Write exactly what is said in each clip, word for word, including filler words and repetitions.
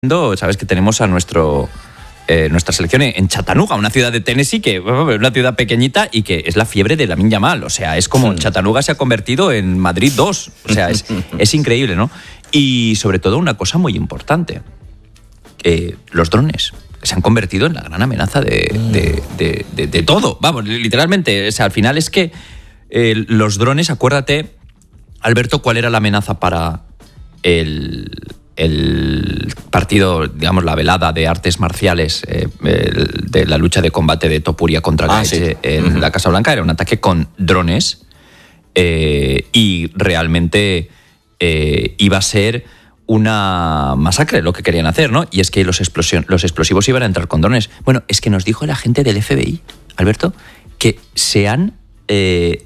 Sabes que tenemos a nuestro eh, nuestra selección en Chattanooga, una ciudad de Tennessee que es una ciudad pequeñita y que es la fiebre de Lamine Yamal. O sea, es como Chattanooga se ha convertido en Madrid dos. O sea, es, es increíble, ¿no? Y sobre todo una cosa muy importante, eh, los drones que se han convertido en la gran amenaza de, de, de, de, de todo. Vamos, literalmente. O sea, al final es que eh, los drones, acuérdate, Alberto, ¿cuál era la amenaza para el... el partido, digamos, la velada de artes marciales eh, el, de la lucha de combate de Topuria contra ah, Gaethje sí. en uh-huh. la Casa Blanca? Era un ataque con drones eh, y realmente eh, iba a ser una masacre lo que querían hacer, ¿no? Y es que los, explosion- los explosivos iban a entrar con drones. Bueno, es que nos dijo el agente del F B I, Alberto, que se han eh,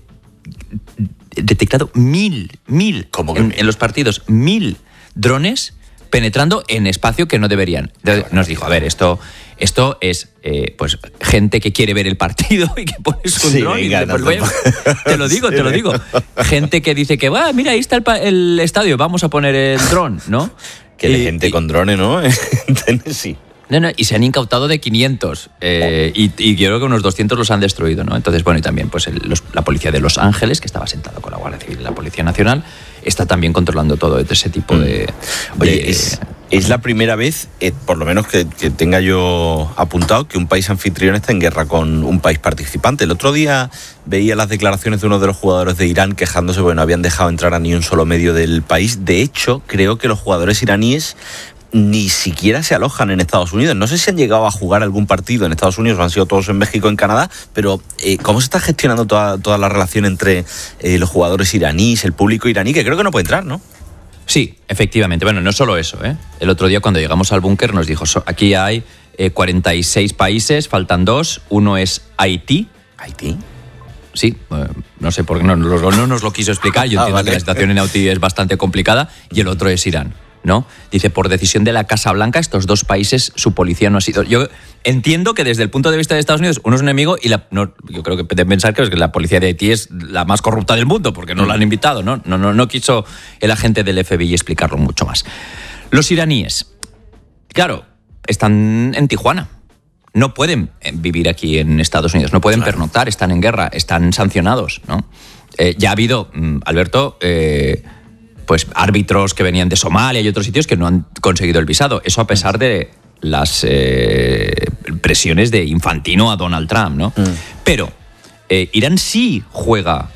detectado mil, mil ¿Cómo que en, mil? en los partidos, mil drones penetrando en espacio que no deberían. Nos dijo, a ver, esto, esto es eh, pues gente que quiere ver el partido y que pones un sí, dron venga, y no pues, bueno, te lo digo, sí, te lo digo. Gente que dice que, va, mira, ahí está el, pa- el estadio, vamos a poner el dron, ¿no? Que de Y- gente y- con drones, ¿no? En Tennessee. No, no, y se han incautado de quinientos eh, y, y creo que unos doscientos los han destruido, ¿no? Entonces, bueno, y también pues el- los- la policía de Los Ángeles, que estaba sentada con la Guardia Civil y la Policía Nacional, está también controlando todo ese tipo de... Oye, de- es, es la primera vez, eh, por lo menos que, que tenga yo apuntado, que un país anfitrión está en guerra con un país participante. El otro día veía las declaraciones de uno de los jugadores de Irán quejándose porque no habían dejado entrar a ni un solo medio del país. De hecho, creo que los jugadores iraníes ni siquiera se alojan en Estados Unidos. No sé si han llegado a jugar algún partido en Estados Unidos o han sido todos en México, en Canadá, pero eh, ¿cómo se está gestionando toda, toda la relación entre eh, los jugadores iraníes, el público iraní, que creo que no puede entrar, ¿no? Sí, efectivamente. Bueno, no solo eso, ¿eh? El otro día cuando llegamos al búnker nos dijo, so, aquí hay eh, cuarenta y seis países, faltan dos, uno es Haití. ¿Haití? Sí, eh, no sé por qué no, no, no nos lo quiso explicar, yo Ah, entiendo vale. que la situación en Haití es bastante complicada, y el otro es Irán, ¿no? Dice, por decisión de la Casa Blanca, estos dos países, su policía no ha sido... Yo entiendo que desde el punto de vista de Estados Unidos, uno es un enemigo y la, no, yo creo que deben pensar que la policía de Haití es la más corrupta del mundo, porque no la han invitado, ¿no? No, no, no quiso el agente del F B I explicarlo mucho más. Los iraníes, claro, están en Tijuana. No pueden vivir aquí en Estados Unidos, no pueden Claro. pernoctar, están en guerra, están sancionados, ¿no? Eh, ya ha habido, Alberto... Eh, pues árbitros que venían de Somalia y otros sitios que no han conseguido el visado. Eso a pesar de las eh, presiones de Infantino a Donald Trump, ¿no? Mm. Pero eh, Irán sí juega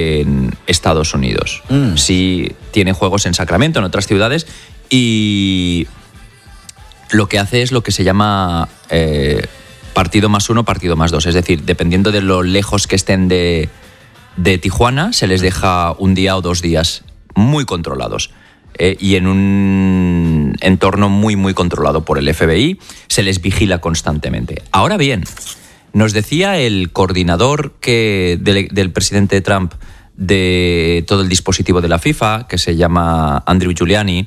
en Estados Unidos. Mm. Sí tiene juegos en Sacramento, en otras ciudades, y lo que hace es lo que se llama eh, partido más uno, partido más dos. Es decir, dependiendo de lo lejos que estén de, de Tijuana, se les deja un día o dos días muy controlados eh, y en un entorno muy, muy controlado por el F B I. Se les vigila constantemente. Ahora bien, nos decía el coordinador que, del, del presidente Trump de todo el dispositivo de la FIFA, que se llama Andrew Giuliani,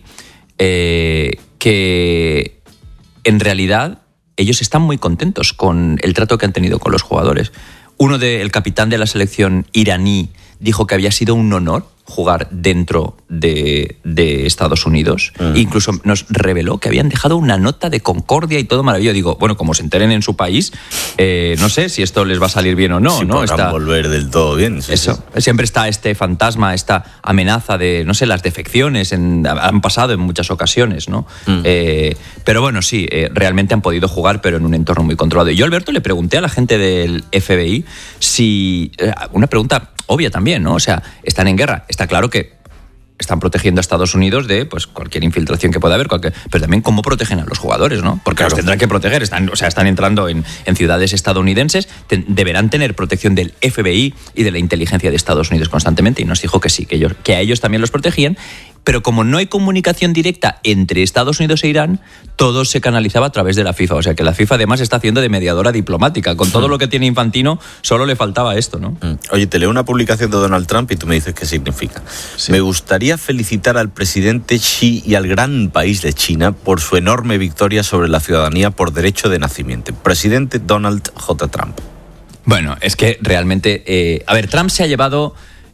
eh, que en realidad ellos están muy contentos con el trato que han tenido con los jugadores. Uno de, el capitán de la selección iraní dijo que había sido un honor jugar dentro de, de Estados Unidos. Mm. Incluso nos reveló que habían dejado una nota de concordia y todo maravilloso. Digo, bueno, como se enteren en su país, eh, no sé si esto les va a salir bien o no. Si ¿no? podrán Está, volver del todo bien. Sí, eso. Sí. Siempre está este fantasma, esta amenaza de, no sé, las defecciones. En, han pasado en muchas ocasiones, ¿no? Mm. Eh, pero bueno, sí, eh, realmente han podido jugar, pero en un entorno muy controlado. Y yo, Alberto, le pregunté a la gente del F B I si... Eh, una pregunta obvia también, ¿no? O sea, están en guerra. Está claro que están protegiendo a Estados Unidos de pues cualquier infiltración que pueda haber, cualquier, pero también cómo protegen a los jugadores, ¿no? Porque claro, los tendrán que proteger. Están, o sea, están entrando en, en ciudades estadounidenses, ten, deberán tener protección del F B I y de la inteligencia de Estados Unidos constantemente. Y nos dijo que sí, que, ellos, que a ellos también los protegían. Pero como no hay comunicación directa entre Estados Unidos e Irán, todo se canalizaba a través de la FIFA. O sea que la FIFA además está haciendo de mediadora diplomática. Con todo lo que tiene Infantino, solo le faltaba esto, ¿no? Oye, te leo una publicación de Donald Trump y tú me dices qué significa. Sí. Me gustaría felicitar al presidente Xi y al gran país de China por su enorme victoria sobre la ciudadanía por derecho de nacimiento. Presidente Donald J. Trump. Bueno, es que realmente... Eh, a ver, Trump se ha llevado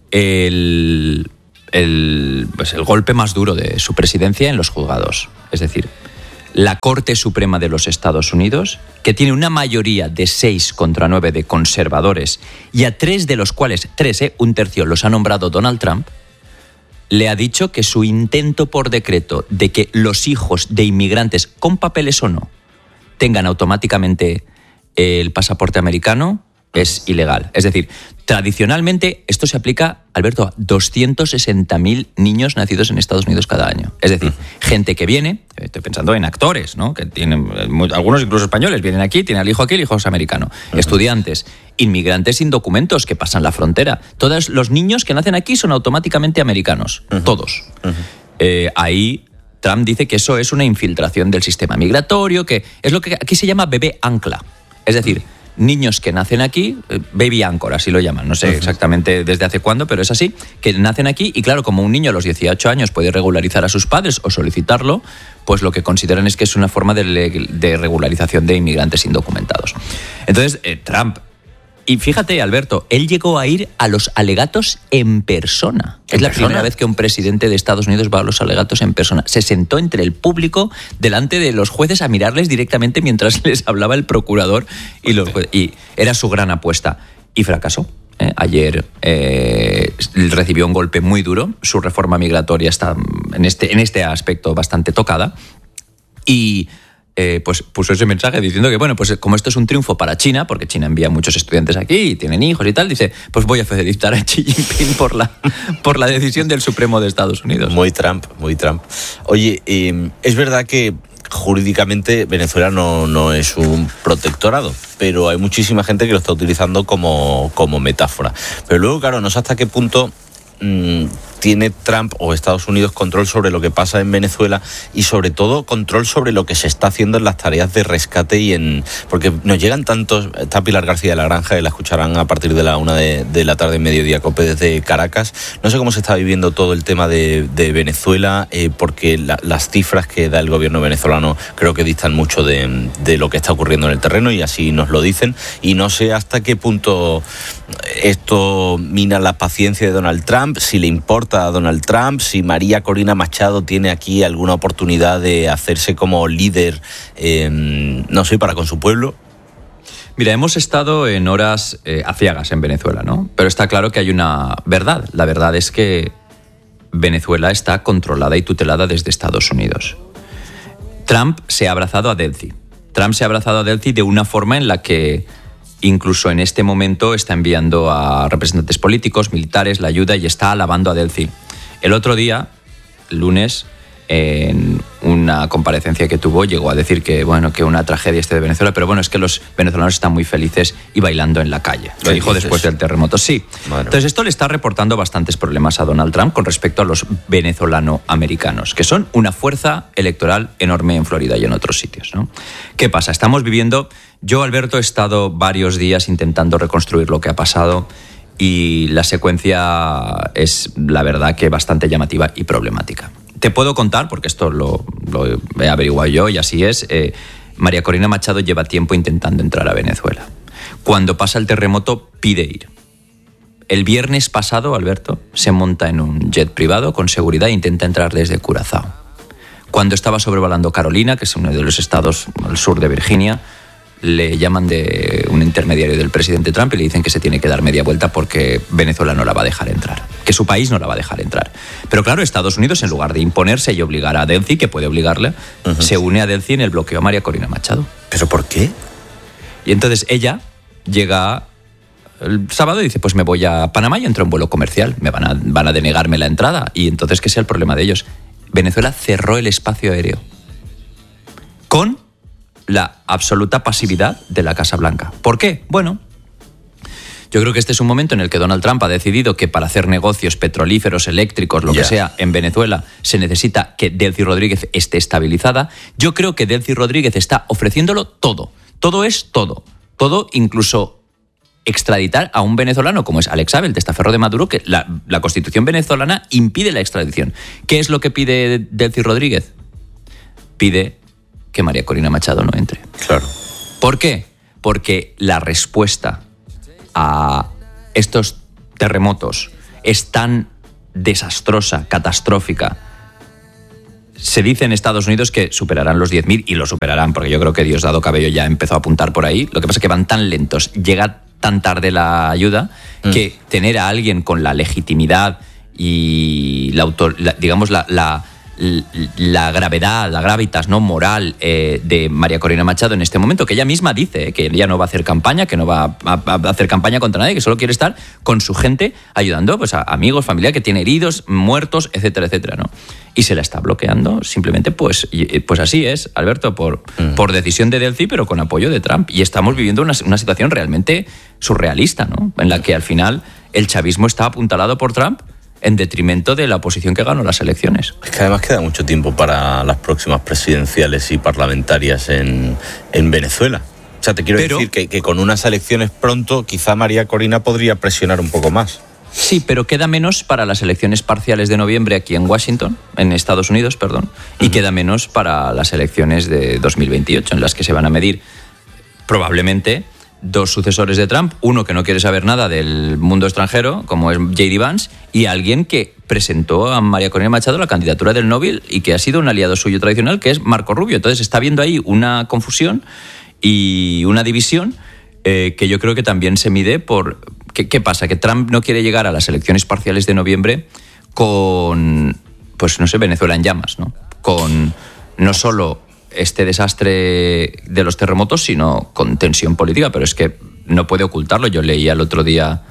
el... El, pues el golpe más duro de su presidencia en los juzgados. Es decir, la Corte Suprema de los Estados Unidos, que tiene una mayoría de seis contra nueve de conservadores, y a tres de los cuales, tres, eh, un tercio, los ha nombrado Donald Trump, le ha dicho que su intento por decreto de que los hijos de inmigrantes, con papeles o no, tengan automáticamente el pasaporte americano es ilegal. Es decir, tradicionalmente esto se aplica, Alberto, a doscientos sesenta mil niños nacidos en Estados Unidos cada año. Es decir, gente que viene, estoy pensando en actores, ¿no? Que tienen, algunos incluso españoles, vienen aquí, tienen al hijo aquí, el hijo es americano. Uh-huh. Estudiantes, inmigrantes sin documentos que pasan la frontera. Todos los niños que nacen aquí son automáticamente americanos. Uh-huh. Todos. Uh-huh. Eh, ahí Trump dice que eso es una infiltración del sistema migratorio, que es lo que aquí se llama bebé ancla. Es decir, uh-huh. niños que nacen aquí, baby anchor, así lo llaman, no sé uh-huh. exactamente desde hace cuándo, pero es así, que nacen aquí y claro, como un niño a los dieciocho años puede regularizar a sus padres o solicitarlo, pues lo que consideran es que es una forma de, de regularización de inmigrantes indocumentados. Entonces, eh, Trump, y fíjate, Alberto, él llegó a ir a los alegatos en persona. ¿En es la persona? Primera vez que un presidente de Estados Unidos va a los alegatos en persona. Se sentó entre el público, delante de los jueces, a mirarles directamente mientras les hablaba el procurador. Y, los, y era su gran apuesta. Y fracasó. ¿eh? Ayer eh, recibió un golpe muy duro. Su reforma migratoria está en este, en este aspecto bastante tocada. Y... Eh, pues puso ese mensaje diciendo que, bueno, pues como esto es un triunfo para China, porque China envía muchos estudiantes aquí y tienen hijos y tal, dice, pues voy a felicitar a Xi Jinping por la, por la decisión del Supremo de Estados Unidos. Muy Trump, muy Trump. Oye, eh, es verdad que jurídicamente Venezuela no, no es un protectorado, pero hay muchísima gente que lo está utilizando como, como metáfora. Pero luego, claro, no sé hasta qué punto mmm, tiene Trump o Estados Unidos control sobre lo que pasa en Venezuela y sobre todo control sobre lo que se está haciendo en las tareas de rescate y en... Porque nos llegan tantos... Está Pilar García de la Granja, y la escucharán a partir de la una de, de la tarde, mediodía, COPE desde Caracas. No sé cómo se está viviendo todo el tema de, de Venezuela, eh, porque la, las cifras que da el gobierno venezolano creo que distan mucho de, de lo que está ocurriendo en el terreno y así nos lo dicen. Y no sé hasta qué punto esto mina la paciencia de Donald Trump, si le importa a Donald Trump, si María Corina Machado tiene aquí alguna oportunidad de hacerse como líder, eh, no sé, para con su pueblo. Mira, hemos estado en horas eh, aciagas en Venezuela, ¿no? Pero está claro que hay una verdad. La verdad es que Venezuela está controlada y tutelada desde Estados Unidos. Trump se ha abrazado a Delcy. Trump se ha abrazado a Delcy de una forma en la que incluso en este momento está enviando a representantes políticos, militares, la ayuda y está alabando a Delcy. El otro día, lunes, en una comparecencia que tuvo, llegó a decir que, bueno, que una tragedia este de Venezuela, pero bueno, es que los venezolanos están muy felices y bailando en la calle. Lo dijo después del terremoto, sí. Bueno. Entonces esto le está reportando bastantes problemas a Donald Trump con respecto a los venezolano-americanos, que son una fuerza electoral enorme en Florida y en otros sitios, ¿no? ¿Qué pasa? Estamos viviendo... Yo, Alberto, he estado varios días intentando reconstruir lo que ha pasado y la secuencia es, la verdad, que bastante llamativa y problemática. Te puedo contar, porque esto lo, lo he averiguado yo y así es, eh, María Corina Machado lleva tiempo intentando entrar a Venezuela. Cuando pasa el terremoto, pide ir. El viernes pasado, Alberto, se monta en un jet privado con seguridad e intenta entrar desde Curazao. Cuando estaba sobrevolando Carolina, que es uno de los estados al sur de Virginia, le llaman de un intermediario del presidente Trump y le dicen que se tiene que dar media vuelta porque Venezuela no la va a dejar entrar, que su país no la va a dejar entrar. Pero claro, Estados Unidos, en lugar de imponerse y obligar a Delcy, que puede obligarle, uh-huh. se une a Delcy en el bloqueo a María Corina Machado. ¿Pero por qué? Y entonces ella llega el sábado y dice, pues me voy a Panamá y entro en vuelo comercial, me van a, van a denegarme la entrada. Y entonces, ¿qué sea el problema de ellos? Venezuela cerró el espacio aéreo con la absoluta pasividad de la Casa Blanca. ¿Por qué? Bueno, yo creo que este es un momento en el que Donald Trump ha decidido que para hacer negocios petrolíferos, eléctricos, lo yeah. que sea, en Venezuela se necesita que Delcy Rodríguez esté estabilizada. Yo creo que Delcy Rodríguez está ofreciéndolo todo. Todo es todo. Todo, incluso extraditar a un venezolano como es Alex Abel, testaferro de Maduro, que la, la Constitución venezolana impide la extradición. ¿Qué es lo que pide Delcy Rodríguez? Pide que María Corina Machado no entre. Claro. ¿Por qué? Porque la respuesta a estos terremotos es tan desastrosa, catastrófica, se dice en Estados Unidos que superarán los diez mil y lo superarán, porque yo creo que Diosdado Cabello ya empezó a apuntar por ahí. Lo que pasa es que van tan lentos, llega tan tarde la ayuda, mm. que tener a alguien con la legitimidad y la, autor, la digamos la, la, la gravedad, la gravitas no moral eh, de María Corina Machado en este momento, que ella misma dice que ella no va a hacer campaña, que no va a, a hacer campaña contra nadie, que solo quiere estar con su gente ayudando pues, a amigos, familia que tiene heridos, muertos, etcétera, etcétera, ¿no? Y se la está bloqueando simplemente, pues, pues así es, Alberto, por, mm. por decisión de Delcy, pero con apoyo de Trump. Y estamos viviendo una, una situación realmente surrealista, ¿no? En la que al final el chavismo está apuntalado por Trump en detrimento de la oposición que ganó las elecciones. Es que además queda mucho tiempo para las próximas presidenciales y parlamentarias en, en Venezuela. O sea, te quiero pero, decir que, que con unas elecciones pronto, quizá María Corina podría presionar un poco más. Sí, pero queda menos para las elecciones parciales de noviembre aquí en Washington, en Estados Unidos, perdón, y uh-huh. queda menos para las elecciones de dos mil veintiocho, en las que se van a medir probablemente dos sucesores de Trump, uno que no quiere saber nada del mundo extranjero, como es J D Vance, y alguien que presentó a María Corina Machado la candidatura del Nobel y que ha sido un aliado suyo tradicional, que es Marco Rubio. Entonces está viendo ahí una confusión y una división eh, que yo creo que también se mide por... ¿Qué, ¿Qué pasa? Que Trump no quiere llegar a las elecciones parciales de noviembre con, pues no sé, Venezuela en llamas, ¿no? Con no solo este desastre de los terremotos, sino con tensión política, pero es que no puede ocultarlo. Yo leía el otro día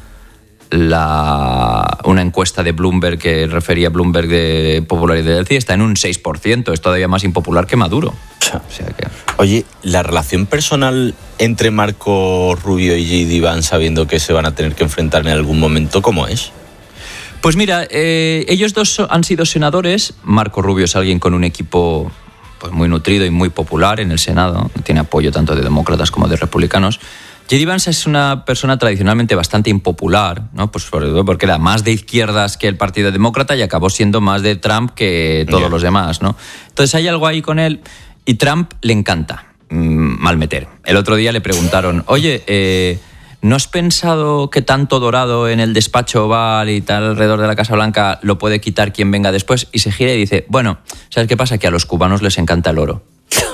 la, una encuesta de Bloomberg que refería a Bloomberg de popularidad de Delcy, está en un seis por ciento, es todavía más impopular que Maduro. O sea que... Oye, la relación personal entre Marco Rubio y J D Vance, sabiendo que se van a tener que enfrentar en algún momento, ¿cómo es? Pues mira, eh, ellos dos han sido senadores. Marco Rubio es alguien con un equipo pues, muy nutrido y muy popular en el Senado, tiene apoyo tanto de demócratas como de republicanos. J D Vance es una persona tradicionalmente bastante impopular, ¿no? Pues porque era más de izquierdas que el Partido Demócrata y acabó siendo más de Trump que todos yeah. los demás, ¿no? Entonces hay algo ahí con él y Trump le encanta mmm, mal meter. El otro día le preguntaron, oye, eh, ¿no has pensado que tanto dorado en el despacho Oval y tal alrededor de la Casa Blanca lo puede quitar quien venga después? Y se gira y dice, bueno, ¿sabes qué pasa? Que a los cubanos les encanta el oro.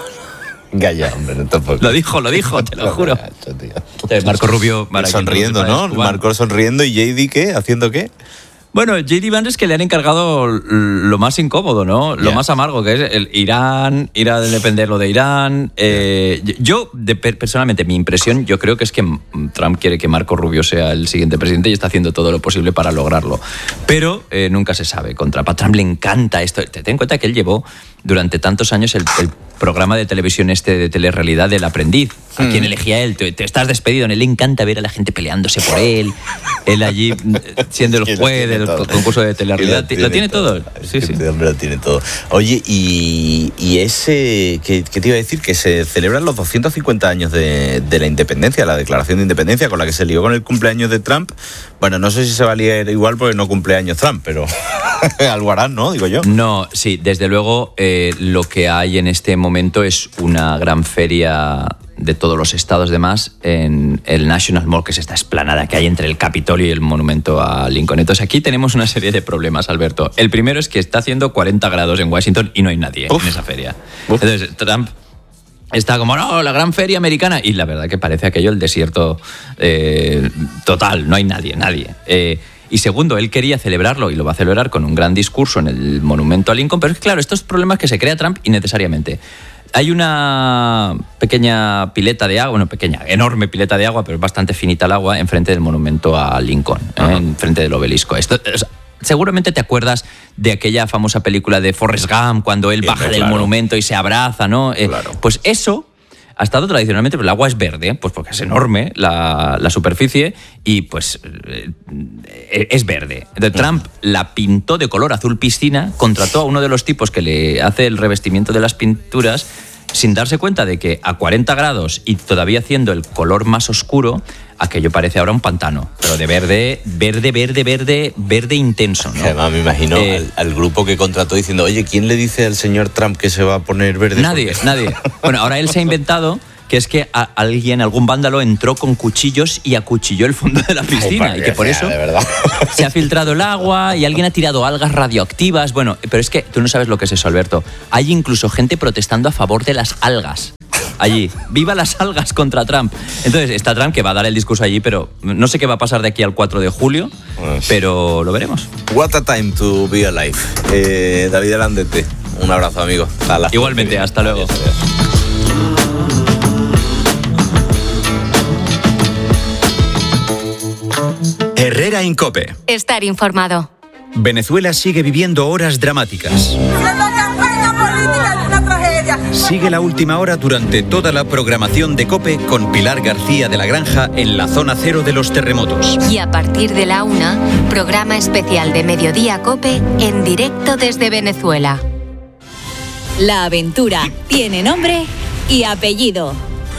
Gaya, hombre, no tampoco. Lo dijo, lo dijo, te lo juro. Entonces, Marco Rubio... Sonriendo, ¿no? Marco sonriendo y J D, ¿qué? ¿Haciendo qué? Bueno, J D Vance es que le han encargado lo más incómodo, ¿no? Lo yeah. más amargo, que es el Irán, ir a depender lo de Irán. Eh, yo, de, personalmente, mi impresión, yo creo que es que Trump quiere que Marco Rubio sea el siguiente presidente y está haciendo todo lo posible para lograrlo. Pero eh, nunca se sabe. Contra a Trump le encanta esto. Ten en cuenta que él llevó durante tantos años el, el programa de televisión este de telerrealidad del Aprendiz. ¿A mm. quién elegía él? Te, te estás despedido. A él le encanta ver a la gente peleándose por él. Él allí siendo el juez del concurso de telerrealidad. Lo tiene, lo tiene todo. todo. Sí, sí. Lo tiene todo. Oye, y, y ese... ¿qué, ¿Qué te iba a decir? Que se celebran los doscientos cincuenta años de, de la independencia, la declaración de independencia, con la que se lió con el cumpleaños de Trump. Bueno, no sé si se va a liar igual porque no cumpleaños Trump, pero algo harán, ¿no? Digo yo. No, sí, desde luego eh, lo que hay en este momento es una gran feria de todos los estados demás en el National Mall, que es esta explanada que hay entre el Capitolio y el monumento a Lincoln. Entonces aquí tenemos una serie de problemas, Alberto. El primero es que está haciendo cuarenta grados en Washington y no hay nadie Uf. en esa feria. Uf. Entonces Trump está como, no, la gran feria americana. Y la verdad que parece aquello el desierto eh, total, no hay nadie, nadie. Eh, Y segundo, él quería celebrarlo y lo va a celebrar con un gran discurso en el monumento a Lincoln, pero es claro, estos problemas que se crea Trump innecesariamente. Hay una pequeña pileta de agua, bueno, pequeña, enorme pileta de agua, pero bastante finita el agua, enfrente del monumento a Lincoln, ¿eh? enfrente del obelisco. Esto, o sea, seguramente te acuerdas de aquella famosa película de Forrest Gump, cuando él baja del claro. monumento y se abraza, ¿no? Eh, claro. Pues eso... Ha estado tradicionalmente, pero el agua es verde, pues porque es enorme la, la superficie y pues eh, es verde. Entonces Trump la pintó de color azul piscina, contrató a uno de los tipos que le hace el revestimiento de las pinturas sin darse cuenta de que a cuarenta grados y todavía haciendo el color más oscuro, aquello parece ahora un pantano, pero de verde, verde, verde, verde, verde intenso, ¿no? Además, me imagino eh, al, al grupo que contrató diciendo, oye, ¿quién le dice al señor Trump que se va a poner verde? Nadie, nadie. Bueno, ahora él se ha inventado que es que a, alguien, algún vándalo entró con cuchillos y acuchilló el fondo de la piscina. Ay, y que por eso de verdad. Se ha filtrado el agua y alguien ha tirado algas radioactivas. Bueno, pero es que tú no sabes lo que es eso, Alberto. Hay incluso gente protestando a favor de las algas. Allí, viva las algas contra Trump. Entonces está Trump que va a dar el discurso allí, pero no sé qué va a pasar de aquí al cuatro de julio, pero lo veremos. What a time to be alive. Eh, David Alandete, un abrazo, amigo. Hasta Igualmente, hasta luego. Adiós, adiós. Herrera en COPE. Estar informado. Venezuela sigue viviendo horas dramáticas. Sigue la última hora durante toda la programación de COPE con Pilar García de la Granja en la zona cero de los terremotos. Y a partir de la una, programa especial de Mediodía COPE en directo desde Venezuela. La aventura tiene nombre y apellido.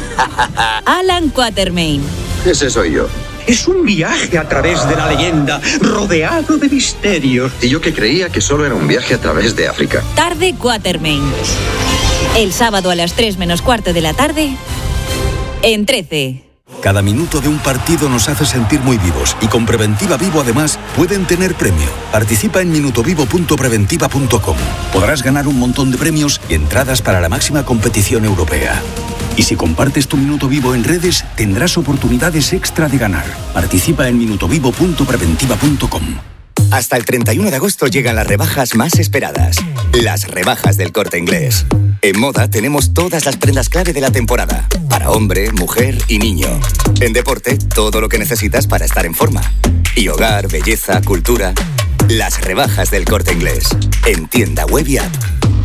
Alan Quatermain. Ese soy yo. Es un viaje a través de la leyenda, rodeado de misterios. Y yo que creía que solo era un viaje a través de África. Tarde Quatermain. El sábado a las tres menos cuarto de la tarde, en trece. Cada minuto de un partido nos hace sentir muy vivos y con Preventiva Vivo además pueden tener premio. Participa en minutovivo punto preventiva punto com. Podrás ganar un montón de premios y entradas para la máxima competición europea. Y si compartes tu Minuto Vivo en redes, tendrás oportunidades extra de ganar. Participa en minutovivo punto preventiva punto com. Hasta el treinta y uno de agosto llegan las rebajas más esperadas. Las rebajas del Corte Inglés. En moda tenemos todas las prendas clave de la temporada. Para hombre, mujer y niño. En deporte, todo lo que necesitas para estar en forma. Y hogar, belleza, cultura. Las rebajas del Corte Inglés. En tienda web y app.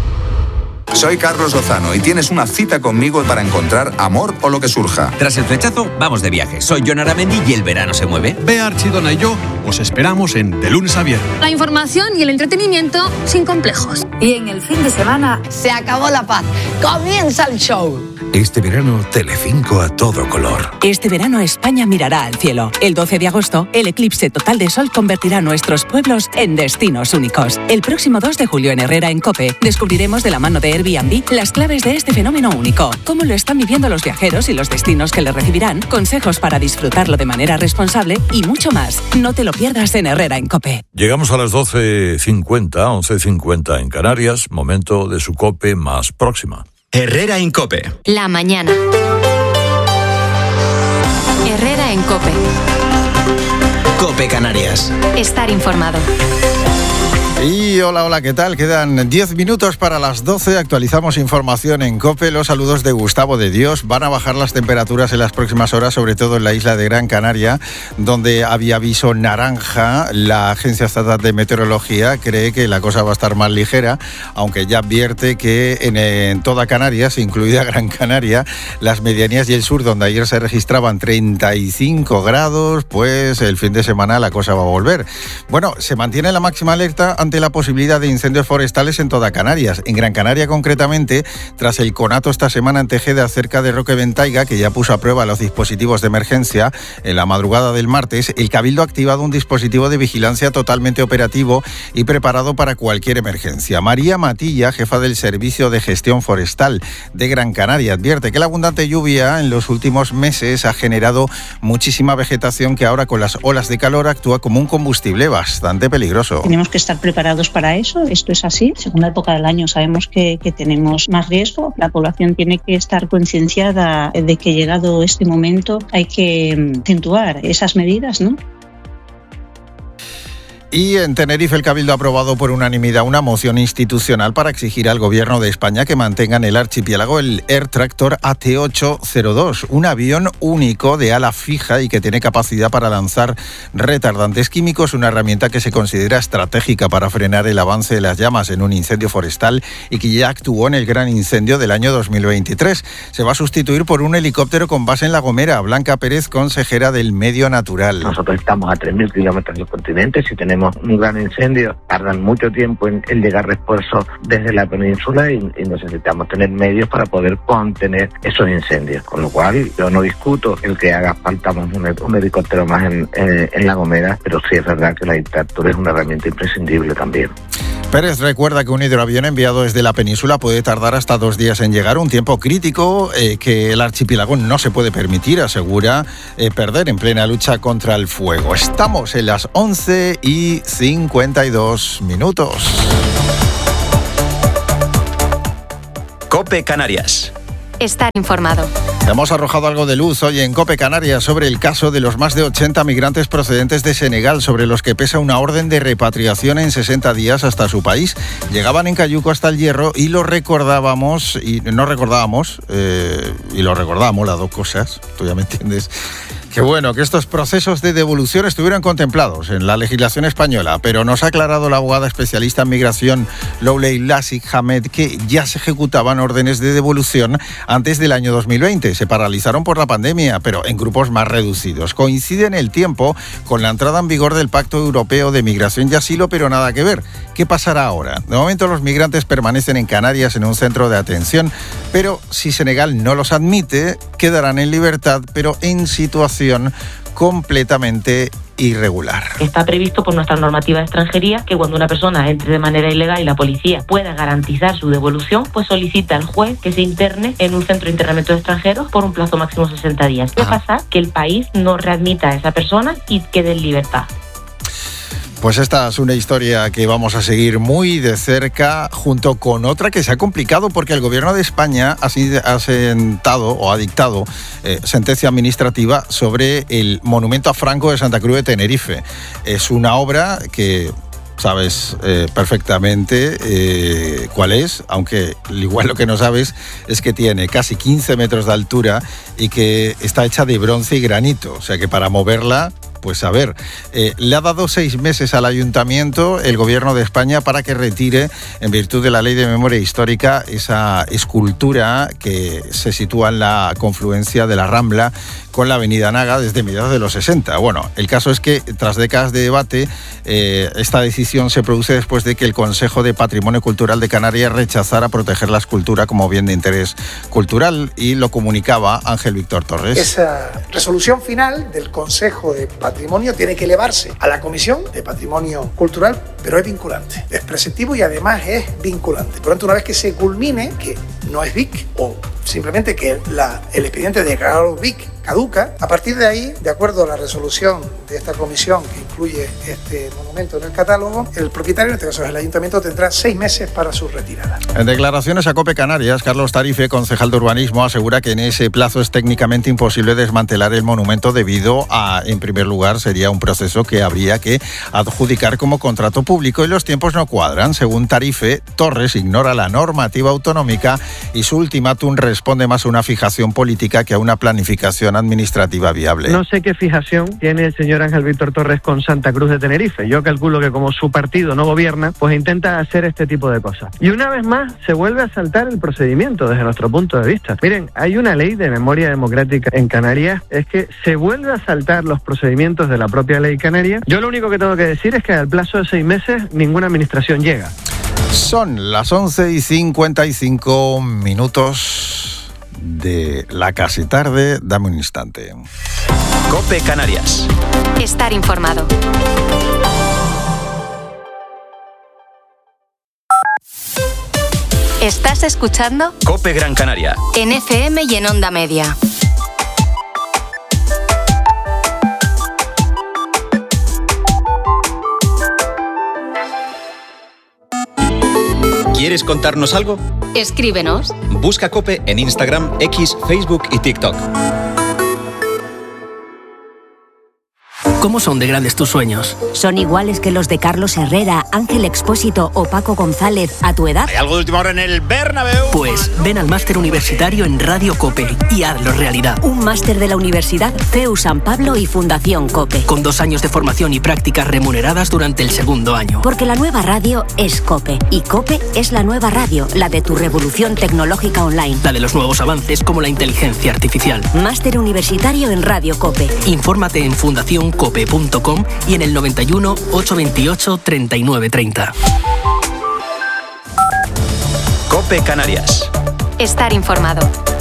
Soy Carlos Lozano y tienes una cita conmigo para encontrar amor o lo que surja. Tras el flechazo, vamos de viaje. Soy Jon Aramendi y el verano se mueve. Bea Archidona y yo os esperamos en De Lunes a Viernes. La información y el entretenimiento sin complejos. Y en el fin de semana se acabó la paz. Comienza el show. Este verano, Telecinco a todo color. Este verano España mirará al cielo. El doce de agosto, el eclipse total de sol convertirá nuestros pueblos en destinos únicos. El próximo dos de julio en Herrera en COPE, descubriremos de la mano de Airbnb las claves de este fenómeno único. Cómo lo están viviendo los viajeros y los destinos que le recibirán, consejos para disfrutarlo de manera responsable y mucho más. No te lo pierdas en Herrera en COPE. Llegamos a las doce cincuenta, once cincuenta en Canarias, momento de su COPE más próxima. Herrera en COPE. La mañana. Herrera en COPE. COPE Canarias. Estar informado. Y hola, hola, ¿qué tal? Quedan diez minutos para las doce, actualizamos información en COPE. Los saludos de Gustavo de Dios. Van a bajar las temperaturas en las próximas horas, sobre todo en la isla de Gran Canaria, donde había aviso naranja. La Agencia Estatal de Meteorología cree que la cosa va a estar más ligera, aunque ya advierte que en, en toda Canarias, incluida Gran Canaria, las medianías y el sur, donde ayer se registraban treinta y cinco grados, pues el fin de semana la cosa va a volver. Bueno, se mantiene la máxima alerta ante la posibilidad de incendios forestales en toda Canarias. En Gran Canaria, concretamente, tras el conato esta semana en Tejeda cerca de Roque Ventaiga, que ya puso a prueba los dispositivos de emergencia en la madrugada del martes, el Cabildo ha activado un dispositivo de vigilancia totalmente operativo y preparado para cualquier emergencia. María Matilla, jefa del Servicio de Gestión Forestal de Gran Canaria, advierte que la abundante lluvia en los últimos meses ha generado muchísima vegetación que ahora con las olas de calor actúa como un combustible bastante peligroso. Tenemos que estar preparados para eso, esto es así. Según la época del año sabemos que, que tenemos más riesgo. La población tiene que estar concienciada de que llegado este momento hay que acentuar esas medidas, ¿no? Y en Tenerife el Cabildo ha aprobado por unanimidad una moción institucional para exigir al Gobierno de España que mantenga en el archipiélago el Air Tractor A T ocho cero dos, un avión único de ala fija y que tiene capacidad para lanzar retardantes químicos, una herramienta que se considera estratégica para frenar el avance de las llamas en un incendio forestal y que ya actuó en el gran incendio del año dos mil veintitrés. Se va a sustituir por un helicóptero con base en La Gomera. Blanca Pérez, consejera del Medio Natural. Nosotros estamos a tres mil kilómetros del continente. Si tenemos un gran incendio, tardan mucho tiempo en, en llegar refuerzos desde la península y, y necesitamos tener medios para poder contener esos incendios, con lo cual yo no discuto el que haga falta un, un helicóptero más en, en, en La Gomera, pero sí es verdad que la Air Tractor es una herramienta imprescindible también. Pérez recuerda que un hidroavión enviado desde la península puede tardar hasta dos días en llegar, un tiempo crítico eh, que el archipiélago no se puede permitir, asegura, eh, perder en plena lucha contra el fuego. Estamos en las once y cincuenta y dos minutos. COPE Canarias. Estar informado. Hemos arrojado algo de luz hoy en COPE Canarias sobre el caso de los más de ochenta migrantes procedentes de Senegal, sobre los que pesa una orden de repatriación en sesenta días hasta su país. Llegaban en cayuco hasta el Hierro y lo recordábamos, y no recordábamos, eh, y lo recordábamos, las dos cosas, tú ya me entiendes. Qué bueno que estos procesos de devolución estuvieran contemplados en la legislación española, pero nos ha aclarado la abogada especialista en migración Lowley Lasik Hamed que ya se ejecutaban órdenes de devolución antes del año dos mil veinte. Se paralizaron por la pandemia, pero en grupos más reducidos. Coincide en el tiempo con la entrada en vigor del Pacto Europeo de Migración y Asilo, pero nada que ver. ¿Qué pasará ahora? De momento los migrantes permanecen en Canarias en un centro de atención, pero si Senegal no los admite, quedarán en libertad, pero en situación completamente irregular. Está previsto por nuestra normativa de extranjería que cuando una persona entre de manera ilegal y la policía pueda garantizar su devolución, pues solicita al juez que se interne en un centro de internamiento de extranjeros por un plazo máximo de sesenta días. ¿Qué pasa? Que el país no readmita a esa persona y quede en libertad. Pues esta es una historia que vamos a seguir muy de cerca, junto con otra que se ha complicado porque el gobierno de España ha sentado o ha dictado eh, sentencia administrativa sobre el monumento a Franco de Santa Cruz de Tenerife. Es una obra que sabes eh, perfectamente eh, cuál es, aunque igual lo que no sabes es que tiene casi quince metros de altura y que está hecha de bronce y granito, o sea que para moverla... Pues a ver, eh, le ha dado seis meses al Ayuntamiento el Gobierno de España para que retire, en virtud de la Ley de Memoria Histórica, esa escultura que se sitúa en la confluencia de la Rambla con la Avenida Naga desde mediados de los sesenta. Bueno, el caso es que tras décadas de debate, eh, esta decisión se produce después de que el Consejo de Patrimonio Cultural de Canarias rechazara proteger la escultura como bien de interés cultural, y lo comunicaba Ángel Víctor Torres. Esa resolución final del Consejo de Patrimonio tiene que elevarse a la Comisión de Patrimonio Cultural, pero es vinculante, es preceptivo y además es vinculante. Por lo tanto, una vez que se culmine, que no es V I C, o simplemente que la, el expediente de declarado V I C caduca, a partir de ahí, de acuerdo a la resolución de esta comisión que incluye este monumento en el catálogo, el propietario, en este caso es el Ayuntamiento, tendrá seis meses para su retirada. En declaraciones a COPE Canarias, Carlos Tarife, concejal de urbanismo, asegura que en ese plazo es técnicamente imposible desmantelar el monumento debido a, en primer lugar, sería un proceso que habría que adjudicar como contrato público y los tiempos no cuadran. Según Tarife, Torres ignora la normativa autonómica y su ultimátum responde más a una fijación política que a una planificación administrativa viable. No sé qué fijación tiene el señor Ángel Víctor Torres con Santa Cruz de Tenerife. Yo calculo que como su partido no gobierna, pues intenta hacer este tipo de cosas. Y una vez más se vuelve a saltar el procedimiento desde nuestro punto de vista. Miren, hay una ley de memoria democrática en Canarias, es que se vuelve a saltar los procedimientos de la propia ley canaria. Yo lo único que tengo que decir es que al plazo de seis meses ninguna administración llega. Son las once y cincuenta y cinco minutos de la casi tarde. Dame un instante. COPE Canarias. Estar informado. ¿Estás escuchando? COPE Gran Canaria. En F M y en Onda Media. ¿Quieres contarnos algo? Escríbenos. Busca COPE en Instagram, X, Facebook y TikTok. ¿Cómo son de grandes tus sueños? ¿Son iguales que los de Carlos Herrera, Ángel Expósito o Paco González a tu edad? ¿Hay algo de última hora en el Bernabéu? Pues ven al máster universitario en Radio COPE y hazlo realidad. Un máster de la Universidad C E U San Pablo y Fundación COPE. Con dos años de formación y prácticas remuneradas durante el segundo año. Porque la nueva radio es COPE y COPE es la nueva radio, la de tu revolución tecnológica online. La de los nuevos avances como la inteligencia artificial. Máster universitario en Radio COPE. Infórmate en fundación cope punto com y en el noventa y uno, ochocientos veintiocho, treinta y nueve treinta. COPE Canarias. Estar informado.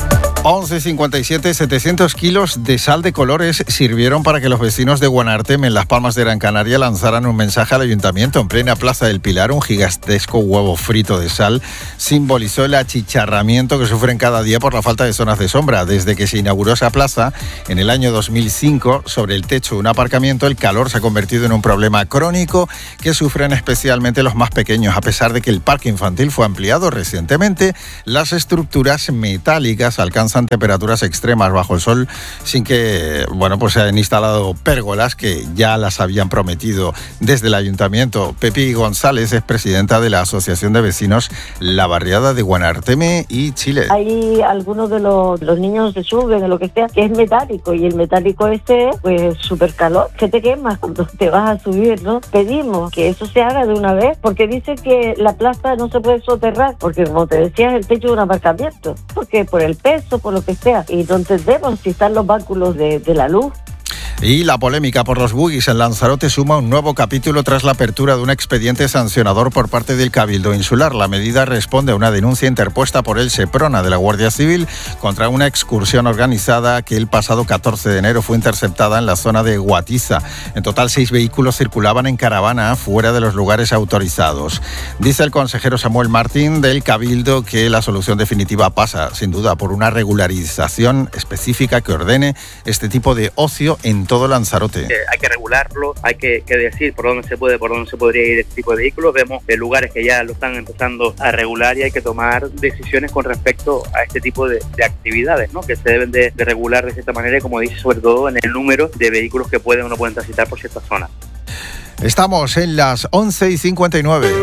once cincuenta y siete, setecientos kilos de sal de colores sirvieron para que los vecinos de Guanarteme, en Las Palmas de Gran Canaria, lanzaran un mensaje al ayuntamiento. En plena Plaza del Pilar, un gigantesco huevo frito de sal simbolizó el achicharramiento que sufren cada día por la falta de zonas de sombra. Desde que se inauguró esa plaza en el año dos mil cinco, sobre el techo de un aparcamiento, el calor se ha convertido en un problema crónico que sufren especialmente los más pequeños. A pesar de que el parque infantil fue ampliado recientemente, las estructuras metálicas alcanzan temperaturas extremas bajo el sol sin que, bueno, pues se han instalado pérgolas que ya las habían prometido desde el ayuntamiento. Pepi González es presidenta de la Asociación de Vecinos La Barriada de Guanarteme y Chile. Hay algunos de los, los niños se suben, de lo que sea, que es metálico, y el metálico ese, pues súper calor, que te quemas cuando te vas a subir, ¿no? Pedimos que eso se haga de una vez, porque dice que la plaza no se puede soterrar, porque como te decía, es el techo de un aparcamiento, porque por el peso, por lo que sea, y no entendemos si están los báculos de, de la luz. Y la polémica por los buggies en Lanzarote suma un nuevo capítulo tras la apertura de un expediente sancionador por parte del Cabildo Insular. La medida responde a una denuncia interpuesta por el SEPRONA de la Guardia Civil contra una excursión organizada que el pasado catorce de enero fue interceptada en la zona de Guatiza. En total, seis vehículos circulaban en caravana fuera de los lugares autorizados. Dice el consejero Samuel Martín del Cabildo que la solución definitiva pasa, sin duda, por una regularización específica que ordene este tipo de ocio en todo Lanzarote. Eh, hay que regularlo, hay que, que decir por dónde se puede, por dónde se podría ir este tipo de vehículos. Vemos eh, lugares que ya lo están empezando a regular y hay que tomar decisiones con respecto a este tipo de, de actividades, ¿no? Que se deben de, de regular de cierta manera, y como dice, sobre todo en el número de vehículos que pueden o no pueden transitar por ciertas zonas. Estamos en las once y cincuenta y nueve.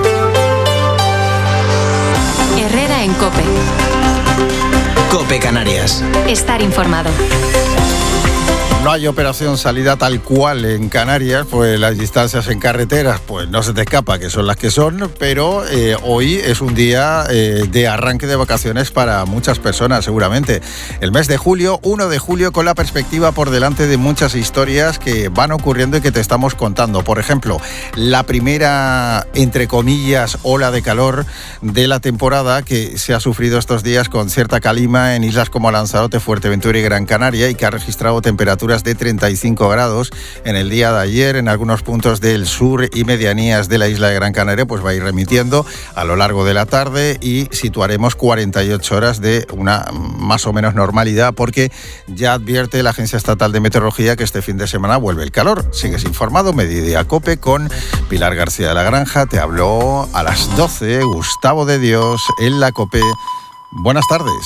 Herrera en COPE. COPE Canarias. Estar informado. No hay operación salida tal cual en Canarias, pues las distancias en carreteras pues no se te escapa, que son las que son, pero eh, hoy es un día eh, de arranque de vacaciones para muchas personas seguramente. El mes de julio, primero de julio, con la perspectiva por delante de muchas historias que van ocurriendo y que te estamos contando. Por ejemplo, la primera, entre comillas, ola de calor de la temporada que se ha sufrido estos días con cierta calima en islas como Lanzarote, Fuerteventura y Gran Canaria, y que ha registrado temperaturas de treinta y cinco grados en el día de ayer en algunos puntos del sur y medianías de la isla de Gran Canaria. Pues va a ir remitiendo a lo largo de la tarde y situaremos cuarenta y ocho horas de una más o menos normalidad, porque ya advierte la Agencia Estatal de Meteorología que este fin de semana vuelve el calor. Sigues informado, Mediodía COPE con Pilar García de la Granja. Te habló a las doce Gustavo de Dios en la COPE. Buenas tardes.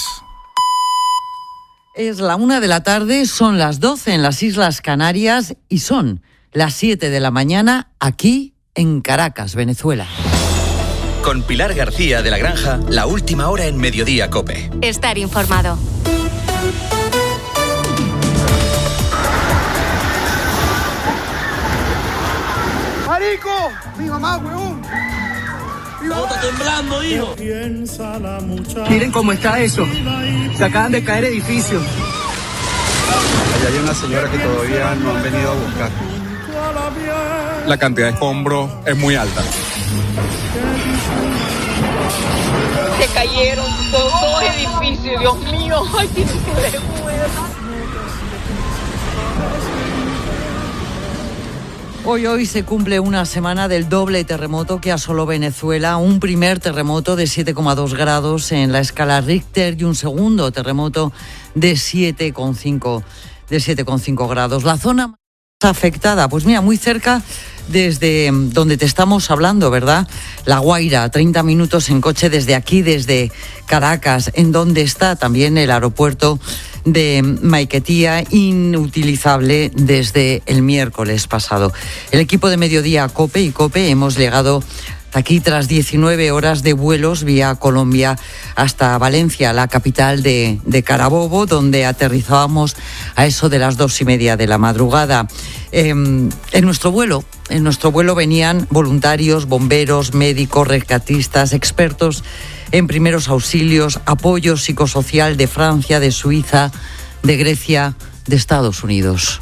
Es la una de la tarde, son las doce en las Islas Canarias y son las siete de la mañana aquí en Caracas, Venezuela. Con Pilar García de la Granja, la última hora en Mediodía COPE. Estar informado. ¡Marico! ¡Mi mamá, huevón! ¿Cómo está temblando, hijo? Miren cómo está eso. Se acaban de caer edificios. Allá hay una señora que todavía no han venido a buscar. La cantidad de escombros es muy alta. Se cayeron dos, dos edificios, Dios mío. Ay, qué vergüenza. Hoy, hoy se cumple una semana del doble terremoto que asoló Venezuela, un primer terremoto de siete coma dos grados en la escala Richter y un segundo terremoto de siete coma cinco de siete coma cinco grados. La zona más afectada, pues mira, muy cerca desde donde te estamos hablando, ¿verdad? La Guaira, treinta minutos en coche desde aquí, desde Caracas, en donde está también el aeropuerto de Maiquetía, inutilizable desde el miércoles pasado. El equipo de Mediodía COPE y COPE hemos llegado aquí tras diecinueve horas de vuelos vía Colombia hasta Valencia, la capital de, de Carabobo, donde aterrizábamos a eso de las dos y media de la madrugada. Eh, en nuestro vuelo, en nuestro vuelo venían voluntarios, bomberos, médicos, rescatistas, expertos en primeros auxilios, apoyo psicosocial de Francia, de Suiza, de Grecia, de Estados Unidos.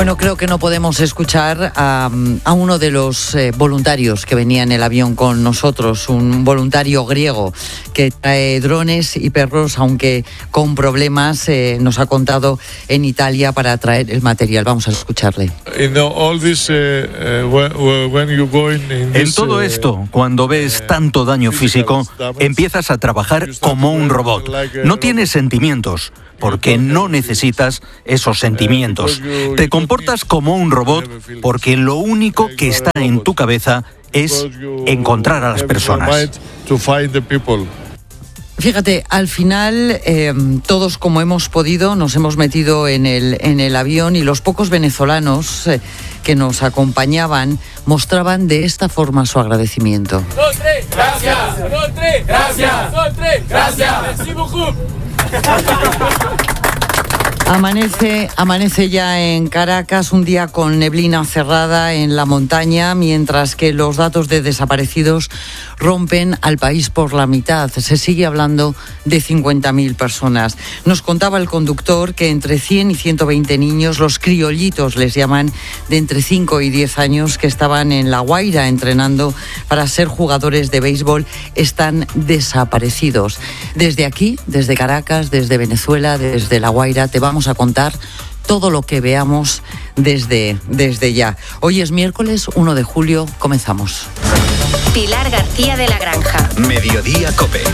Bueno, creo que no podemos escuchar a, a uno de los eh, voluntarios que venía en el avión con nosotros, un voluntario griego que trae drones y perros, aunque con problemas, eh, nos ha contado en Italia para traer el material. Vamos a escucharle. En todo esto, cuando ves tanto daño físico, empiezas a trabajar como un robot. No tienes sentimientos, porque no necesitas esos sentimientos. Te comportas como un robot porque lo único que está en tu cabeza es encontrar a las personas. Fíjate, al final eh, todos como hemos podido nos hemos metido en el, en el avión y los pocos venezolanos eh, que nos acompañaban mostraban de esta forma su agradecimiento. Dos, tres, gracias. Dos, tres, gracias. Dos, tres, gracias. Amanece, amanece ya en Caracas, un día con neblina cerrada en la montaña, mientras que los datos de desaparecidos rompen al país por la mitad. Se sigue hablando de cincuenta mil personas. Nos contaba el conductor que entre cien y ciento veinte niños, los criollitos les llaman, de entre cinco y diez años, que estaban en La Guaira entrenando para ser jugadores de béisbol, están desaparecidos. Desde aquí, desde Caracas, desde Venezuela, desde La Guaira, te vamos a contar todo lo que veamos desde, desde ya. Hoy es miércoles uno de julio, comenzamos. Pilar García de la Granja. Mediodía COPE.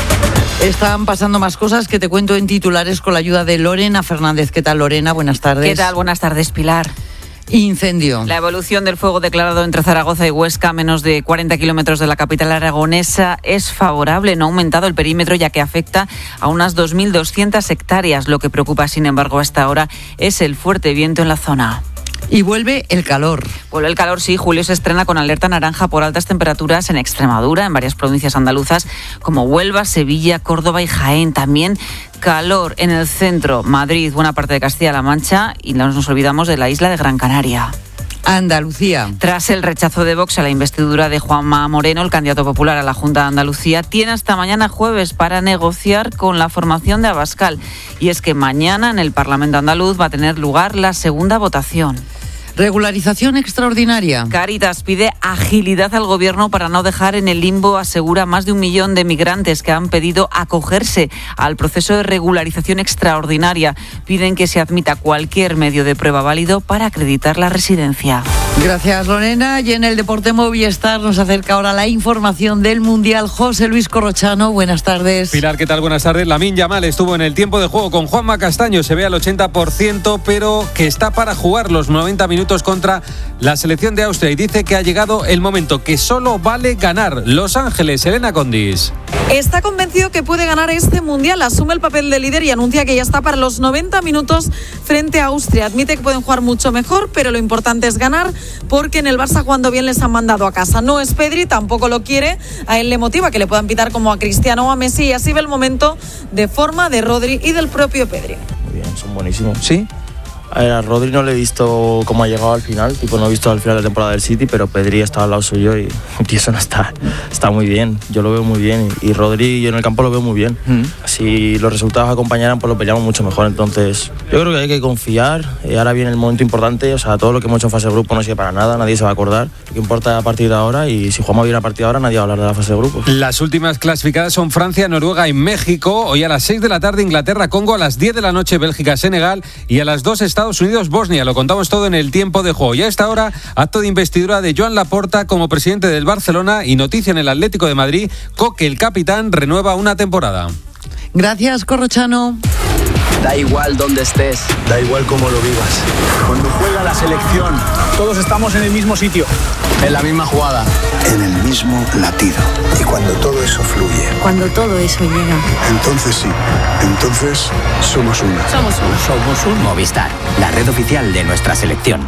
Están pasando más cosas que te cuento en titulares con la ayuda de Lorena Fernández. ¿Qué tal, Lorena? Buenas tardes. ¿Qué tal? Buenas tardes, Pilar. Incendio. La evolución del fuego declarado entre Zaragoza y Huesca, a menos de cuarenta kilómetros de la capital aragonesa, es favorable. No ha aumentado el perímetro, ya que afecta a unas dos mil doscientas hectáreas. Lo que preocupa, sin embargo, hasta ahora es el fuerte viento en la zona. Y vuelve el calor. Vuelve el calor, sí. Julio se estrena con alerta naranja por altas temperaturas en Extremadura, en varias provincias andaluzas como Huelva, Sevilla, Córdoba y Jaén. También calor en el centro, Madrid, buena parte de Castilla-La Mancha, y no nos olvidamos de la isla de Gran Canaria. Andalucía. Tras el rechazo de Vox a la investidura de Juanma Moreno, el candidato popular a la Junta de Andalucía, tiene hasta mañana jueves para negociar con la formación de Abascal. Y es que mañana en el Parlamento andaluz va a tener lugar la segunda votación. Regularización extraordinaria. Cáritas pide agilidad al gobierno para no dejar en el limbo, asegura, más de un millón de migrantes que han pedido acogerse al proceso de regularización extraordinaria. Piden que se admita cualquier medio de prueba válido para acreditar la residencia. Gracias, Lorena. Y en el Deporte Movistar nos acerca ahora la información del Mundial. José Luis Corrochano, buenas tardes. Pilar, ¿qué tal? Buenas tardes. Lamine Yamal estuvo en el tiempo de juego con Juanma Castaño. Se ve al ochenta por ciento, pero que está para jugar los noventa minutos contra la selección de Austria, y dice que ha llegado el momento, que solo vale ganar. Los Ángeles, Elena Condis. Está convencido que puede ganar este Mundial, asume el papel de líder y anuncia que ya está para los noventa minutos frente a Austria. Admite que pueden jugar mucho mejor, pero lo importante es ganar, porque en el Barça jugando bien les han mandado a casa. No es Pedri, tampoco lo quiere, a él le motiva que le puedan pitar como a Cristiano o a Messi, y así ve el momento de forma de Rodri y del propio Pedri. Muy bien, son buenísimos. ¿Sí? A ver, a Rodri no le he visto cómo ha llegado al final, tipo no he visto al final de la temporada del City, pero Pedri está al lado suyo y, y eso no está, está muy bien, yo lo veo muy bien, y, y Rodri yo en el campo lo veo muy bien. Mm. Si los resultados acompañaran, pues lo peleamos mucho mejor. Entonces yo creo que hay que confiar, y ahora viene el momento importante, o sea, todo lo que hemos hecho en fase de grupo no sirve para nada, nadie se va a acordar, lo que importa es a partir de ahora, y si jugamos bien a partir de ahora nadie va a hablar de la fase de grupo. Las últimas clasificadas son Francia, Noruega y México. Hoy a las seis de la tarde Inglaterra, Congo, a las diez de la noche Bélgica, Senegal, y a las dos Estados Unidos, Bosnia. Lo contamos todo en el tiempo de juego. Y a esta hora, acto de investidura de Joan Laporta como presidente del Barcelona, y noticia en el Atlético de Madrid: Coque, el capitán, renueva una temporada. Gracias, Corrochano. Da igual dónde estés, da igual cómo lo vivas. Cuando juega la selección, todos estamos en el mismo sitio, en la misma jugada, en el mismo latido. Y cuando todo eso fluye, cuando todo eso llega, entonces sí, entonces somos uno. Somos uno. Somos uno. Movistar, la red oficial de nuestra selección.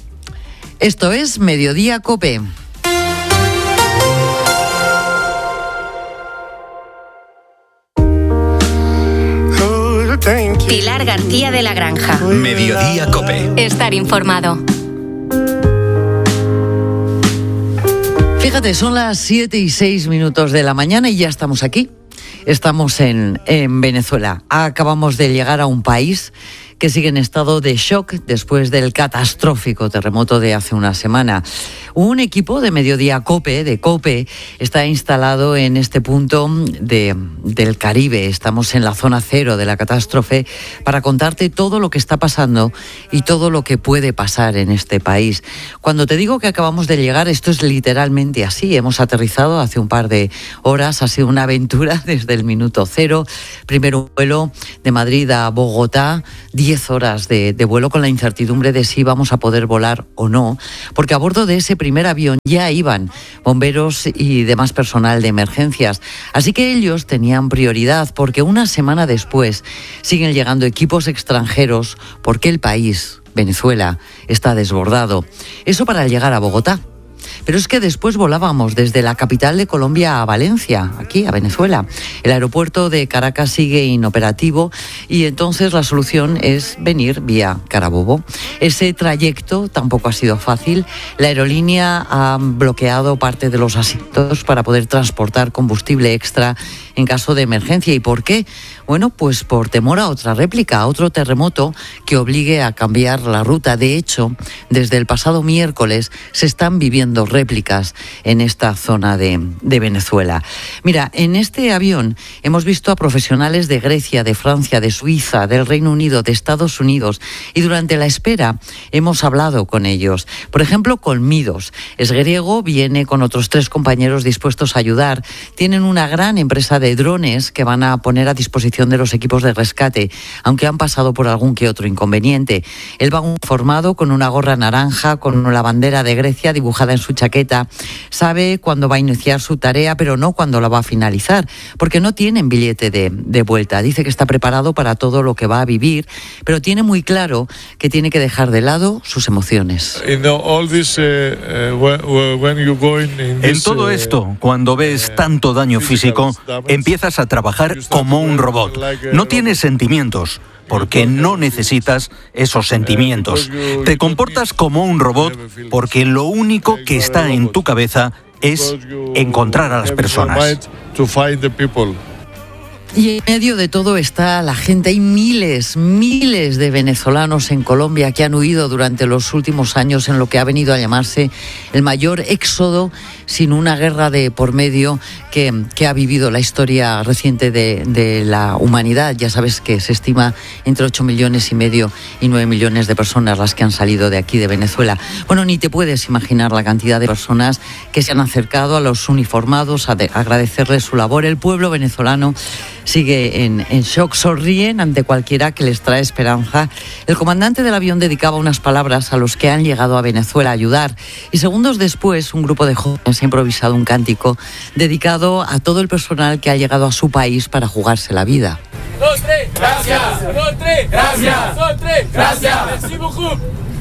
Esto es Mediodía COPE. Pilar García de la Granja. Mediodía COPE. Estar informado. Fíjate, son las siete y seis minutos de la mañana y ya estamos aquí. Estamos en, en Venezuela. Acabamos de llegar a un país que sigue en estado de shock después del catastrófico terremoto de hace una semana. Un equipo de Mediodía COPE, de COPE, está instalado en este punto de, del Caribe. Estamos en la zona cero de la catástrofe para contarte todo lo que está pasando y todo lo que puede pasar en este país. Cuando te digo que acabamos de llegar, esto es literalmente así. Hemos aterrizado hace un par de horas, ha sido una aventura desde el minuto cero. Primero un vuelo de Madrid a Bogotá, diez horas de, de vuelo con la incertidumbre de si íbamos a poder volar o no, porque a bordo de ese primer avión ya iban bomberos y demás personal de emergencias. Así que ellos tenían prioridad, porque una semana después siguen llegando equipos extranjeros porque el país, Venezuela, está desbordado. Eso para llegar a Bogotá. Pero es que después volábamos desde la capital de Colombia a Valencia, aquí a Venezuela. El aeropuerto de Caracas sigue inoperativo y entonces la solución es venir vía Carabobo. Ese trayecto tampoco ha sido fácil. La aerolínea ha bloqueado parte de los asientos para poder transportar combustible extra en caso de emergencia. ¿Y por qué? Bueno, pues por temor a otra réplica, a otro terremoto que obligue a cambiar la ruta. De hecho, desde el pasado miércoles se están viviendo réplicas en esta zona de, de Venezuela. Mira, en este avión hemos visto a profesionales de Grecia, de Francia, de Suiza, del Reino Unido, de Estados Unidos, y durante la espera hemos hablado con ellos. Por ejemplo, con Midos. Es griego, viene con otros tres compañeros dispuestos a ayudar. Tienen una gran empresa de drones que van a poner a disposición de los equipos de rescate, aunque han pasado por algún que otro inconveniente. Él va uniformado con una gorra naranja, con la bandera de Grecia dibujada en su chaqueta. Sabe cuándo va a iniciar su tarea, pero no cuándo la va a finalizar, porque no tienen billete de, de vuelta. Dice que está preparado para todo lo que va a vivir, pero tiene muy claro que tiene que dejar de lado sus emociones. En todo esto, cuando ves tanto daño físico, empiezas a trabajar como un robot. No tienes sentimientos, porque no necesitas esos sentimientos. Te comportas como un robot porque lo único que está en tu cabeza es encontrar a las personas. Y en medio de todo está la gente. Hay miles, miles de venezolanos en Colombia que han huido durante los últimos años en lo que ha venido a llamarse el mayor éxodo sin una guerra de por medio que, que ha vivido la historia reciente de, de la humanidad. Ya sabes que se estima entre ocho millones y medio y nueve millones de personas las que han salido de aquí, de Venezuela. Bueno, ni te puedes imaginar la cantidad de personas que se han acercado a los uniformados a, de, a agradecerles su labor. El pueblo venezolano sigue en, en shock, sonríen ante cualquiera que les trae esperanza. El comandante del avión dedicaba unas palabras a los que han llegado a Venezuela a ayudar, y segundos después un grupo de jóvenes ha improvisado un cántico dedicado a todo el personal que ha llegado a su país para jugarse la vida. Dos, tres, gracias. Dos, tres, gracias. Dos, tres, gracias. Merci beaucoup.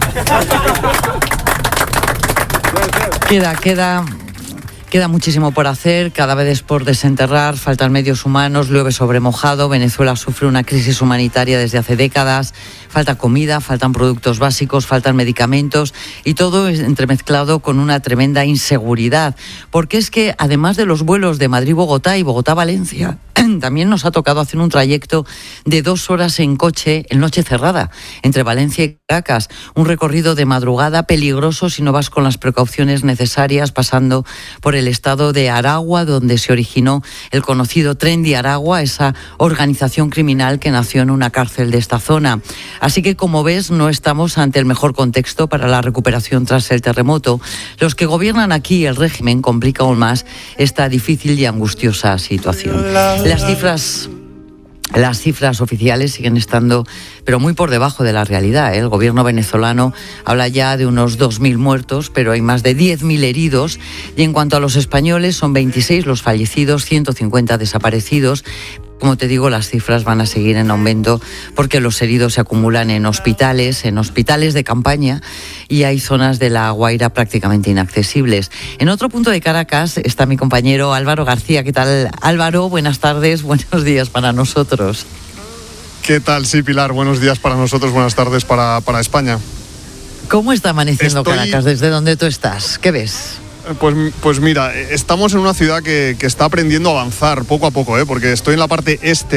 Queda, queda... Queda muchísimo por hacer, cada vez por desenterrar, faltan medios humanos, llueve sobre mojado, Venezuela sufre una crisis humanitaria desde hace décadas, falta comida, faltan productos básicos, faltan medicamentos y todo es entremezclado con una tremenda inseguridad, porque es que además de los vuelos de Madrid-Bogotá y Bogotá-Valencia, también nos ha tocado hacer un trayecto de dos horas en coche en noche cerrada entre Valencia y Caracas, un recorrido de madrugada peligroso si no vas con las precauciones necesarias, pasando por el estado de Aragua, donde se originó el conocido Tren de Aragua, esa organización criminal que nació en una cárcel de esta zona. Así que, como ves, no estamos ante el mejor contexto para la recuperación tras el terremoto. Los que gobiernan aquí el régimen complica aún más esta difícil y angustiosa situación. Las cifras... Las cifras oficiales siguen estando, pero muy por debajo de la realidad, ¿eh? El gobierno venezolano habla ya de unos dos mil muertos, pero hay más de diez mil heridos. Y en cuanto a los españoles, son veintiséis los fallecidos, ciento cincuenta desaparecidos. Como te digo, las cifras van a seguir en aumento porque los heridos se acumulan en hospitales, en hospitales de campaña, y hay zonas de La Guaira prácticamente inaccesibles. En otro punto de Caracas está mi compañero Álvaro García. ¿Qué tal, Álvaro? Buenas tardes, buenos días para nosotros. ¿Qué tal? Sí, Pilar, buenos días para nosotros, buenas tardes para, para España. ¿Cómo está amaneciendo Estoy... Caracas? ¿Desde dónde tú estás? ¿Qué ves? Pues, pues mira, estamos en una ciudad que, que está aprendiendo a avanzar poco a poco, ¿eh? Porque estoy en la parte este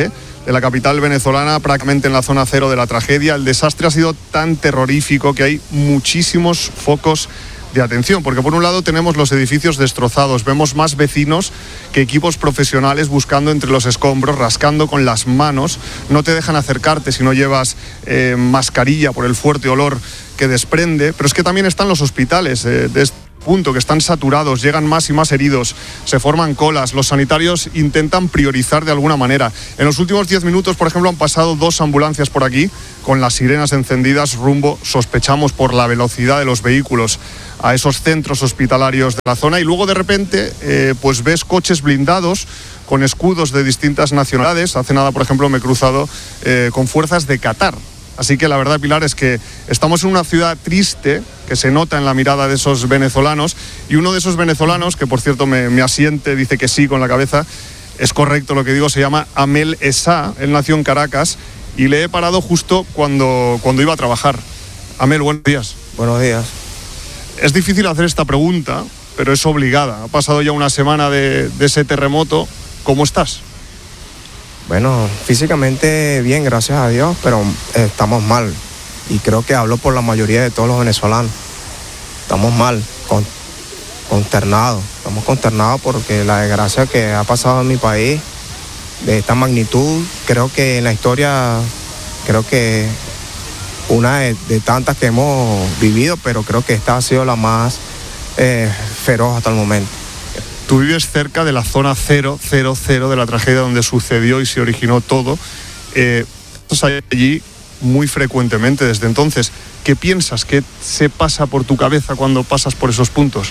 de la capital venezolana, prácticamente en la zona cero de la tragedia. El desastre ha sido tan terrorífico que hay muchísimos focos de atención, porque por un lado tenemos los edificios destrozados, vemos más vecinos que equipos profesionales buscando entre los escombros, rascando con las manos, no te dejan acercarte si no llevas eh, mascarilla por el fuerte olor que desprende, pero es que también están los hospitales eh, de este punto, que están saturados, llegan más y más heridos, se forman colas, los sanitarios intentan priorizar de alguna manera. En los últimos diez minutos, por ejemplo, han pasado dos ambulancias por aquí, con las sirenas encendidas, rumbo, sospechamos por la velocidad de los vehículos, a esos centros hospitalarios de la zona, y luego de repente eh, pues ves coches blindados con escudos de distintas nacionalidades. Hace nada, por ejemplo, me he cruzado eh, con fuerzas de Qatar. Así que la verdad, Pilar, es que estamos en una ciudad triste, que se nota en la mirada de esos venezolanos, y uno de esos venezolanos, que por cierto me, me asiente, dice que sí con la cabeza, es correcto lo que digo, se llama Amel Essa, él nació en Caracas, y le he parado justo cuando, cuando iba a trabajar. Amel, buenos días. Buenos días. Es difícil hacer esta pregunta, pero es obligada. Ha pasado ya una semana de, de ese terremoto. ¿Cómo estás? Bueno, físicamente bien, gracias a Dios, pero estamos mal. Y creo que hablo por la mayoría de todos los venezolanos. Estamos mal, con, consternados. Estamos consternados porque la desgracia que ha pasado en mi país, de esta magnitud, creo que en la historia, creo que una de, de tantas que hemos vivido, pero creo que esta ha sido la más eh, feroz hasta el momento. Tú vives cerca de la zona cero, cero, cero de la tragedia donde sucedió y se originó todo. Eh, estás allí muy frecuentemente desde entonces. ¿Qué piensas? ¿Qué se pasa por tu cabeza cuando pasas por esos puntos?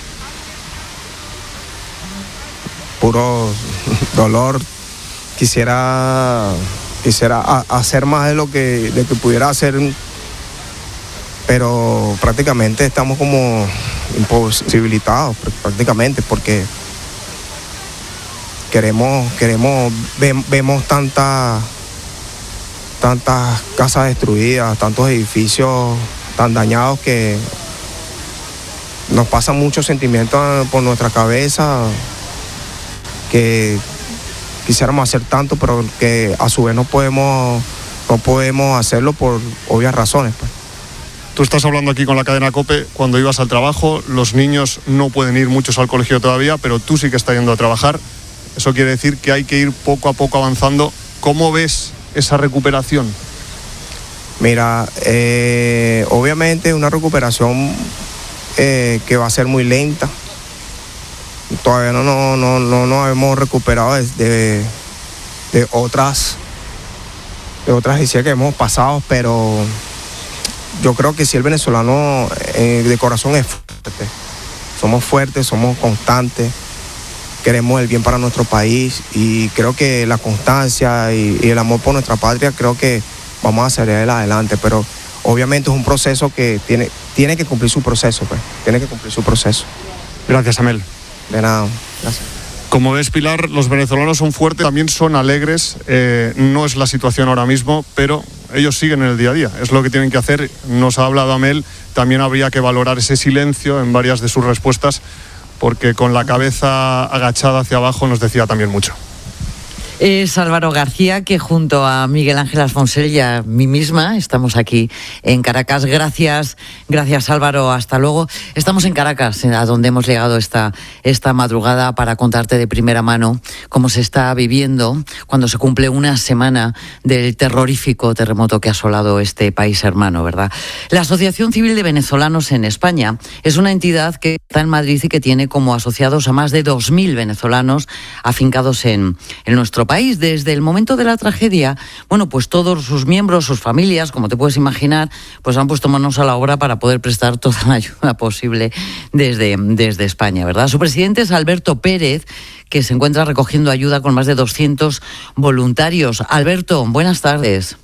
Puro dolor. Quisiera, quisiera hacer más de lo que, de que pudiera hacer, pero prácticamente estamos como imposibilitados, prácticamente, porque queremos, queremos, ve, vemos tantas, tantas casas destruidas, tantos edificios tan dañados que nos pasan muchos sentimientos por nuestra cabeza, que quisiéramos hacer tanto, pero que a su vez no podemos, no podemos hacerlo por obvias razones, pues. Tú estás hablando aquí con la cadena COPE cuando ibas al trabajo, los niños no pueden ir muchos al colegio todavía, pero tú sí que estás yendo a trabajar. Eso quiere decir que hay que ir poco a poco avanzando. ¿Cómo ves esa recuperación? Mira, eh, obviamente una recuperación eh, que va a ser muy lenta. Todavía no nos no, no, no hemos recuperado de, de, de otras de otras historias que hemos pasado, pero yo creo que si el venezolano eh, de corazón es fuerte, somos fuertes, somos constantes, queremos el bien para nuestro país, y creo que la constancia y, y el amor por nuestra patria, creo que vamos a salir adelante, pero obviamente es un proceso que tiene, tiene que cumplir su proceso, pues, tiene que cumplir su proceso. Gracias, Amel. De nada, gracias. Como ves, Pilar, los venezolanos son fuertes, también son alegres, eh, no es la situación ahora mismo, pero ellos siguen en el día a día, es lo que tienen que hacer. Nos ha hablado Amel, también habría que valorar ese silencio en varias de sus respuestas, porque con la cabeza agachada hacia abajo nos decía también mucho. Es Álvaro García, que junto a Miguel Ángel Alfonsel y a mí misma estamos aquí en Caracas. Gracias, gracias Álvaro, hasta luego. Estamos en Caracas, a donde hemos llegado esta, esta madrugada para contarte de primera mano cómo se está viviendo cuando se cumple una semana del terrorífico terremoto que ha asolado este país hermano, ¿verdad? La Asociación Civil de Venezolanos en España es una entidad que está en Madrid y que tiene como asociados a más de dos mil venezolanos afincados en, en nuestro país. País. Desde el momento de la tragedia, bueno, pues todos sus miembros, sus familias, como te puedes imaginar, pues han puesto manos a la obra para poder prestar toda la ayuda posible desde, desde España, ¿verdad? Su presidente es Alberto Pérez, que se encuentra recogiendo ayuda con más de doscientos voluntarios. Alberto, buenas tardes.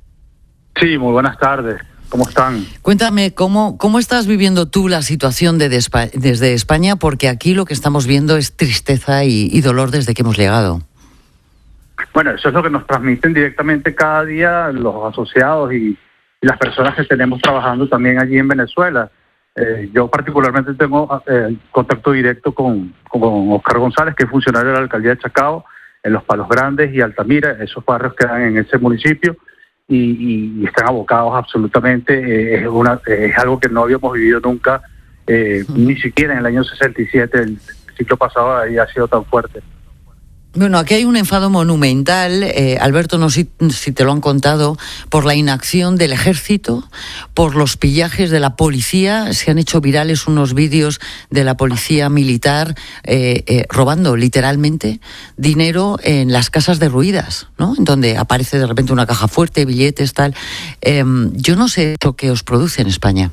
Sí, muy buenas tardes. ¿Cómo están? Cuéntame, ¿cómo, cómo estás viviendo tú la situación de despa- desde España? Porque aquí lo que estamos viendo es tristeza y, y dolor desde que hemos llegado. Bueno, eso es lo que nos transmiten directamente cada día los asociados y, y las personas que tenemos trabajando también allí en Venezuela. Eh, yo particularmente tengo eh, contacto directo con, con Oscar González, que es funcionario de la alcaldía de Chacao, en Los Palos Grandes y Altamira. Esos barrios quedan en ese municipio y, y, y están abocados absolutamente. Eh, es, una, eh, es algo que no habíamos vivido nunca, eh, uh-huh. ni siquiera en el año sesenta y siete, el ciclo pasado había sido tan fuerte. Bueno, aquí hay un enfado monumental, eh, Alberto, no sé si, si te lo han contado, por la inacción del ejército, por los pillajes de la policía. Se han hecho virales unos vídeos de la policía militar eh, eh, robando literalmente dinero en las casas derruidas, ¿no? En donde aparece de repente una caja fuerte, billetes, tal. Eh, yo no sé lo que os produce en España.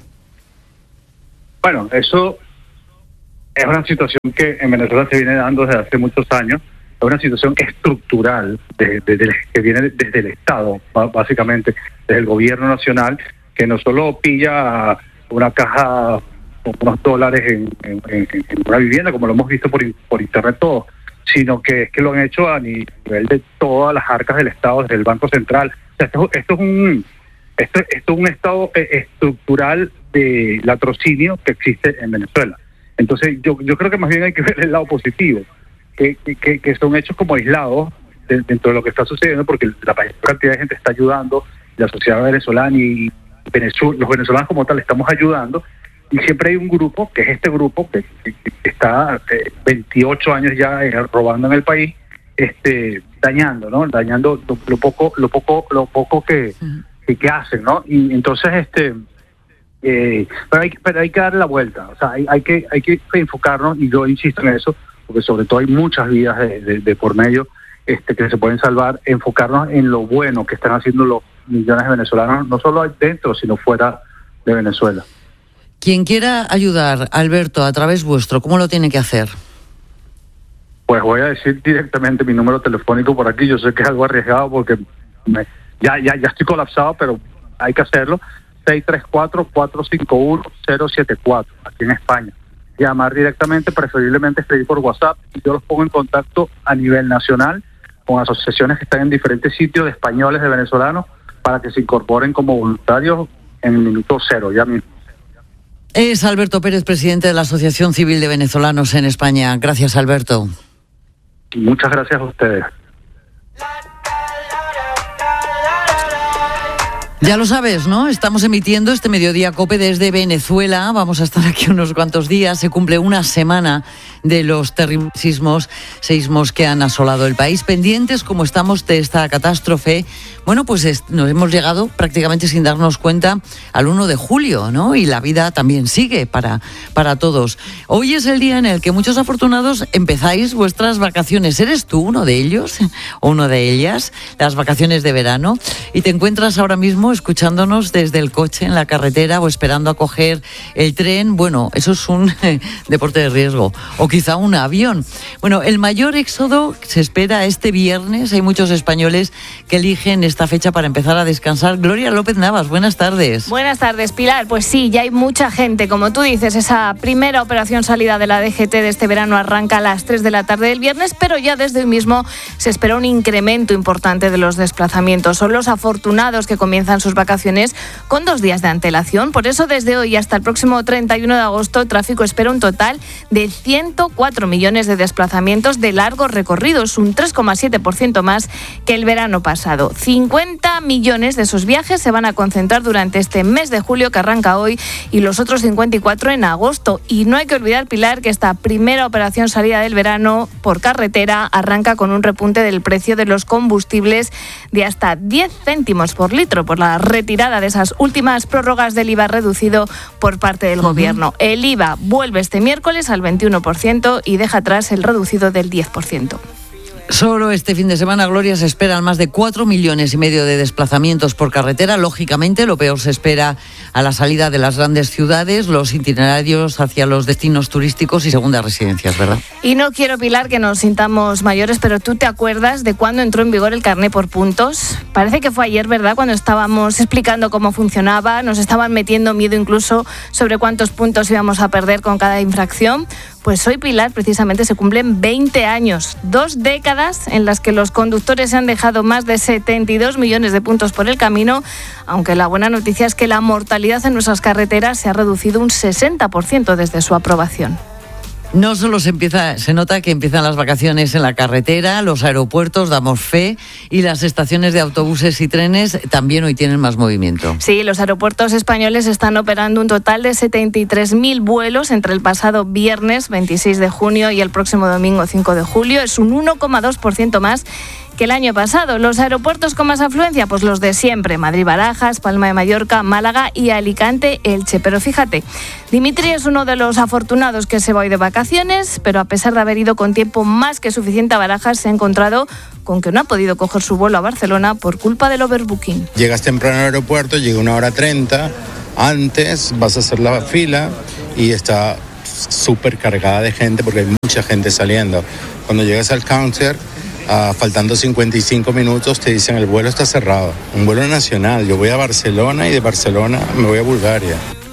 Bueno, eso es una situación que en Venezuela se viene dando desde hace muchos años. Es una situación estructural de, de, de, que viene desde el Estado, básicamente, desde el gobierno nacional, que no solo pilla una caja con unos dólares en, en, en una vivienda, como lo hemos visto por, por internet todo, sino que es que lo han hecho a nivel de todas las arcas del Estado, desde el Banco Central. O sea, esto, esto es un esto, esto es un estado estructural de latrocinio que existe en Venezuela. Entonces, yo, yo creo que más bien hay que ver el lado positivo. Que, que, que son hechos como aislados de, dentro de lo que está sucediendo, porque la mayor cantidad de gente está ayudando, la sociedad venezolana y Venezuela, los venezolanos como tal estamos ayudando, y siempre hay un grupo, que es este grupo, que, que, que está eh, veintiocho años ya eh, robando en el país, este dañando, ¿no? Dañando lo, lo poco, lo poco, lo poco que, que, que hacen, ¿no? Y entonces este eh, pero hay pero hay que darle la vuelta, o sea, hay, hay que hay que enfocarnos, y yo insisto en eso, porque sobre todo hay muchas vidas de, de, de por medio este, que se pueden salvar, enfocarnos en lo bueno que están haciendo los millones de venezolanos, no solo dentro, sino fuera de Venezuela. Quien quiera ayudar, Alberto, a través vuestro, ¿cómo lo tiene que hacer? Pues voy a decir directamente mi número telefónico por aquí. Yo sé que es algo arriesgado porque me, ya, ya, ya estoy colapsado, pero hay que hacerlo. seis tres cuatro, cuatro cinco uno, cero siete cuatro, aquí en España. Llamar directamente, preferiblemente escribir por WhatsApp, y yo los pongo en contacto a nivel nacional con asociaciones que están en diferentes sitios de españoles, de venezolanos, para que se incorporen como voluntarios en el minuto cero, ya mismo. Es Alberto Pérez, presidente de la Asociación Civil de Venezolanos en España. Gracias, Alberto. Muchas gracias a ustedes. Ya lo sabes, ¿no? Estamos emitiendo este Mediodía COPE desde Venezuela. Vamos a estar aquí unos cuantos días. Se cumple una semana de los terribles sismos, seismos que han asolado el país. Pendientes, como estamos, de esta catástrofe. Bueno, pues es, nos hemos llegado prácticamente sin darnos cuenta al uno de julio, ¿no? Y la vida también sigue para, para todos. Hoy es el día en el que muchos afortunados empezáis vuestras vacaciones. ¿Eres tú uno de ellos o uno de ellas? Las vacaciones de verano. Y te encuentras ahora mismo escuchándonos desde el coche, en la carretera, o esperando a coger el tren. Bueno, eso es un deporte de riesgo. O quizá un avión. Bueno, el mayor éxodo se espera este viernes. Hay muchos españoles que eligen esta fecha para empezar a descansar. Gloria López Navas, buenas tardes. Buenas tardes, Pilar. Pues sí, ya hay mucha gente. Como tú dices, esa primera operación salida de la D G T de este verano arranca a las tres de la tarde del viernes, pero ya desde hoy mismo se espera un incremento importante de los desplazamientos. Son los afortunados que comienzan sus vacaciones con dos días de antelación. Por eso, desde hoy hasta el próximo treinta y uno de agosto, Tráfico espera un total de ciento cuatro millones de desplazamientos de largo recorrido. Es un tres coma siete por ciento más que el verano pasado. cincuenta millones de esos viajes se van a concentrar durante este mes de julio, que arranca hoy, y los otros cincuenta y cuatro en agosto. Y no hay que olvidar, Pilar, que esta primera operación salida del verano por carretera arranca con un repunte del precio de los combustibles de hasta diez céntimos por litro, por la retirada de esas últimas prórrogas del I V A reducido por parte del uh-huh. gobierno. El I V A vuelve este miércoles al veintiuno por ciento y deja atrás el reducido del diez por ciento. Solo este fin de semana, Gloria, se esperan más de cuatro millones y medio de desplazamientos por carretera. Lógicamente, lo peor se espera a la salida de las grandes ciudades, los itinerarios hacia los destinos turísticos y segundas residencias, ¿verdad? Y no quiero, Pilar, que nos sintamos mayores, pero ¿tú te acuerdas de cuándo entró en vigor el carné por puntos? Parece que fue ayer, ¿verdad?, cuando estábamos explicando cómo funcionaba, nos estaban metiendo miedo incluso sobre cuántos puntos íbamos a perder con cada infracción. Pues hoy, Pilar, precisamente se cumplen veinte años, dos décadas en las que los conductores se han dejado más de setenta y dos millones de puntos por el camino, aunque la buena noticia es que la mortalidad en nuestras carreteras se ha reducido un sesenta por ciento desde su aprobación. No solo se empieza, se nota que empiezan las vacaciones en la carretera, los aeropuertos, damos fe, y las estaciones de autobuses y trenes también hoy tienen más movimiento. Sí, los aeropuertos españoles están operando un total de setenta y tres mil vuelos entre el pasado viernes veintiséis de junio y el próximo domingo cinco de julio. Es un uno coma dos por ciento más que el año pasado. Los aeropuertos con más afluencia, pues los de siempre: Madrid-Barajas, Palma de Mallorca, Málaga y Alicante-Elche. Pero fíjate, Dimitri es uno de los afortunados que se va hoy de vacaciones, pero a pesar de haber ido con tiempo más que suficiente a Barajas, se ha encontrado con que no ha podido coger su vuelo a Barcelona por culpa del overbooking. Llegas temprano al aeropuerto, llega una hora treinta, antes vas a hacer la fila y está súper cargada de gente porque hay mucha gente saliendo. Cuando llegas al counter, Uh, faltando cincuenta y cinco minutos, te dicen el vuelo está cerrado. Un vuelo nacional. Yo voy a Barcelona y de Barcelona me voy a Bulgaria.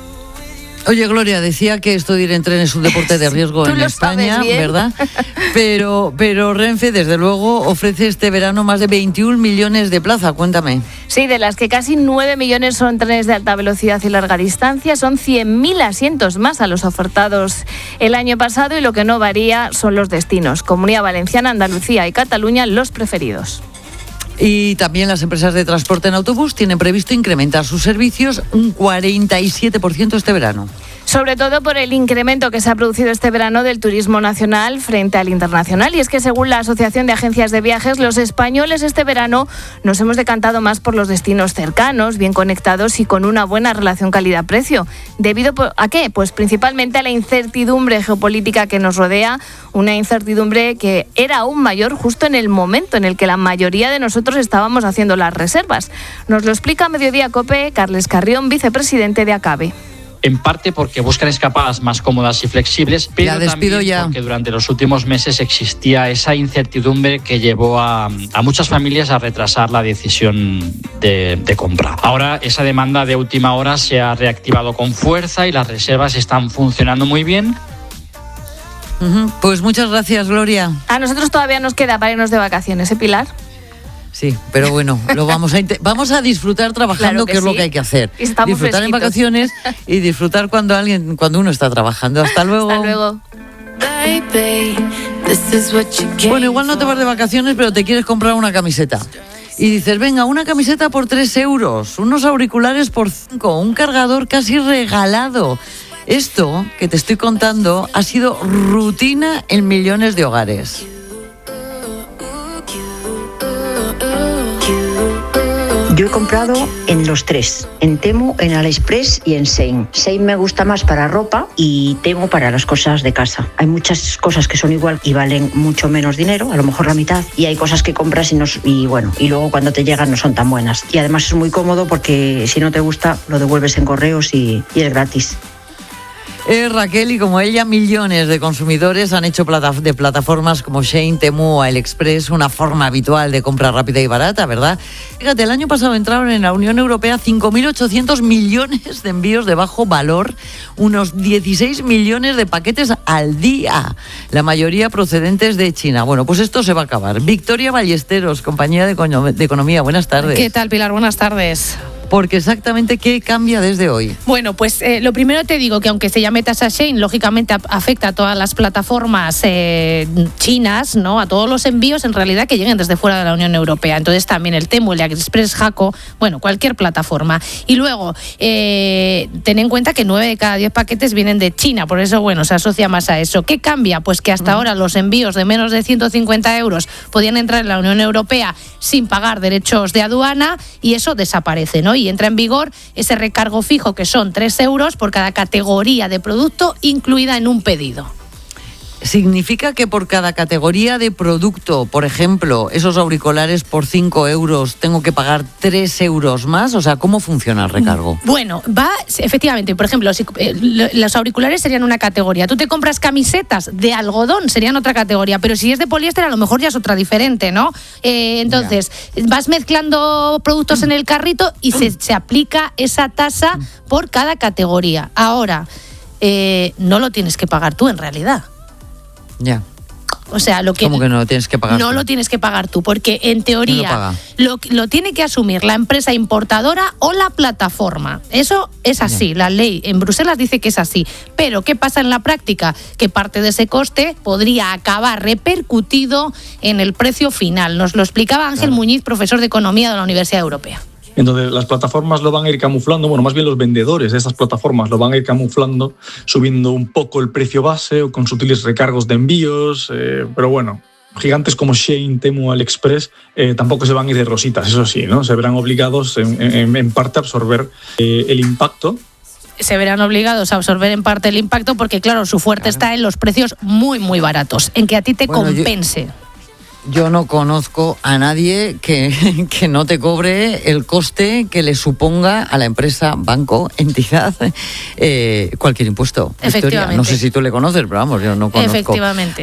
Oye, Gloria, decía que esto de ir en tren es un deporte de riesgo en España, ¿verdad? Pero, pero Renfe, desde luego, ofrece este verano más de veintiún millones de plazas. Cuéntame. Sí, de las que casi nueve millones son trenes de alta velocidad y larga distancia. Son cien mil asientos más a los ofertados el año pasado, y lo que no varía son los destinos. Comunidad Valenciana, Andalucía y Cataluña, los preferidos. Y también las empresas de transporte en autobús tienen previsto incrementar sus servicios un cuarenta y siete por ciento este verano. Sobre todo por el incremento que se ha producido este verano del turismo nacional frente al internacional. Y es que, según la Asociación de Agencias de Viajes, los españoles este verano nos hemos decantado más por los destinos cercanos, bien conectados y con una buena relación calidad-precio. ¿Debido a qué? Pues principalmente a la incertidumbre geopolítica que nos rodea, una incertidumbre que era aún mayor justo en el momento en el que la mayoría de nosotros estábamos haciendo las reservas. Nos lo explica Mediodía COPE Carles Carrión, vicepresidente de ACABE. En parte porque buscan escapadas más cómodas y flexibles, pero también ya. porque durante los últimos meses existía esa incertidumbre que llevó a, a muchas familias a retrasar la decisión de, de compra. Ahora esa demanda de última hora se ha reactivado con fuerza y las reservas están funcionando muy bien. Uh-huh. Pues muchas gracias, Gloria. A nosotros todavía nos queda para irnos de vacaciones, ¿eh, Pilar? Sí, pero bueno, lo vamos a int- vamos a disfrutar trabajando, claro que, que es sí. lo que hay que hacer. Estamos disfrutar fresquitos. En vacaciones y disfrutar cuando alguien, cuando uno está trabajando. Hasta luego. Hasta luego. Bueno, igual no te vas de vacaciones, pero te quieres comprar una camiseta. Y dices, venga, una camiseta por tres euros, unos auriculares por cinco, un cargador casi regalado. Esto que te estoy contando ha sido rutina en millones de hogares. Yo he comprado en los tres, en Temu, en AliExpress y en Shein. Shein me gusta más para ropa y Temu para las cosas de casa. Hay muchas cosas que son igual y valen mucho menos dinero, a lo mejor la mitad, y hay cosas que compras y, no, y bueno, y luego cuando te llegan no son tan buenas. Y además es muy cómodo porque si no te gusta lo devuelves en correos y, y es gratis. Eh, Raquel, y como ella, millones de consumidores han hecho plata- de plataformas como Shein, Temu o AliExpress una forma habitual de compra rápida y barata, ¿verdad? Fíjate, el año pasado entraron en la Unión Europea cinco mil ochocientos millones de envíos de bajo valor, unos dieciséis millones de paquetes al día, la mayoría procedentes de China. Bueno, pues esto se va a acabar. Victoria Ballesteros, compañía de, Econo- de Economía, buenas tardes. ¿Qué tal, Pilar? Buenas tardes. Porque exactamente, ¿qué cambia desde hoy? Bueno, pues eh, lo primero te digo que aunque se llame tasa Shein, lógicamente a- afecta a todas las plataformas eh, chinas, ¿no? A todos los envíos en realidad que lleguen desde fuera de la Unión Europea. Entonces también el Temu, el AliExpress, Jaco, bueno, cualquier plataforma. Y luego, eh, ten en cuenta que nueve de cada diez paquetes vienen de China, por eso, bueno, se asocia más a eso. ¿Qué cambia? Pues que hasta mm. ahora los envíos de menos de ciento cincuenta euros podían entrar en la Unión Europea sin pagar derechos de aduana y eso desaparece, ¿no? Y entra en vigor ese recargo fijo que son tres euros por cada categoría de producto incluida en un pedido. ¿Significa que por cada categoría de producto, por ejemplo, esos auriculares por cinco euros, tengo que pagar tres euros más? O sea, ¿cómo funciona el recargo? Bueno, va, efectivamente, por ejemplo, si, eh, los auriculares serían una categoría. Tú te compras camisetas de algodón, serían otra categoría, pero si es de poliéster a lo mejor ya es otra diferente, ¿no? Eh, entonces, yeah. vas mezclando productos en el carrito y se, se aplica esa tasa por cada categoría. Ahora, eh, no lo tienes que pagar tú en realidad. Ya. O sea, lo que ¿Cómo que no lo tienes que pagar? No tú? lo tienes que pagar tú, porque en teoría lo, lo, lo tiene que asumir la empresa importadora o la plataforma. Eso es así, la ley en Bruselas dice que es así. Pero ¿qué pasa en la práctica? Que parte de ese coste podría acabar repercutido en el precio final. Nos lo explicaba Ángel Claro. Muñiz, profesor de Economía de la Universidad Europea. Entonces las plataformas lo van a ir camuflando, bueno, más bien los vendedores de estas plataformas lo van a ir camuflando, subiendo un poco el precio base o con sutiles recargos de envíos, eh, pero bueno, gigantes como Shein, Temu, AliExpress eh, tampoco se van a ir de rositas, eso sí, ¿no? Se verán obligados en, en, en parte a absorber eh, el impacto. Se verán obligados a absorber en parte el impacto porque, claro, su fuerte está en los precios muy, muy baratos, en que a ti te Bueno, yo- compense. Yo no conozco a nadie que, que no te cobre el coste que le suponga a la empresa, banco, entidad, eh, cualquier impuesto. Victoria. Efectivamente. No sé si tú le conoces, pero vamos, yo no conozco Efectivamente.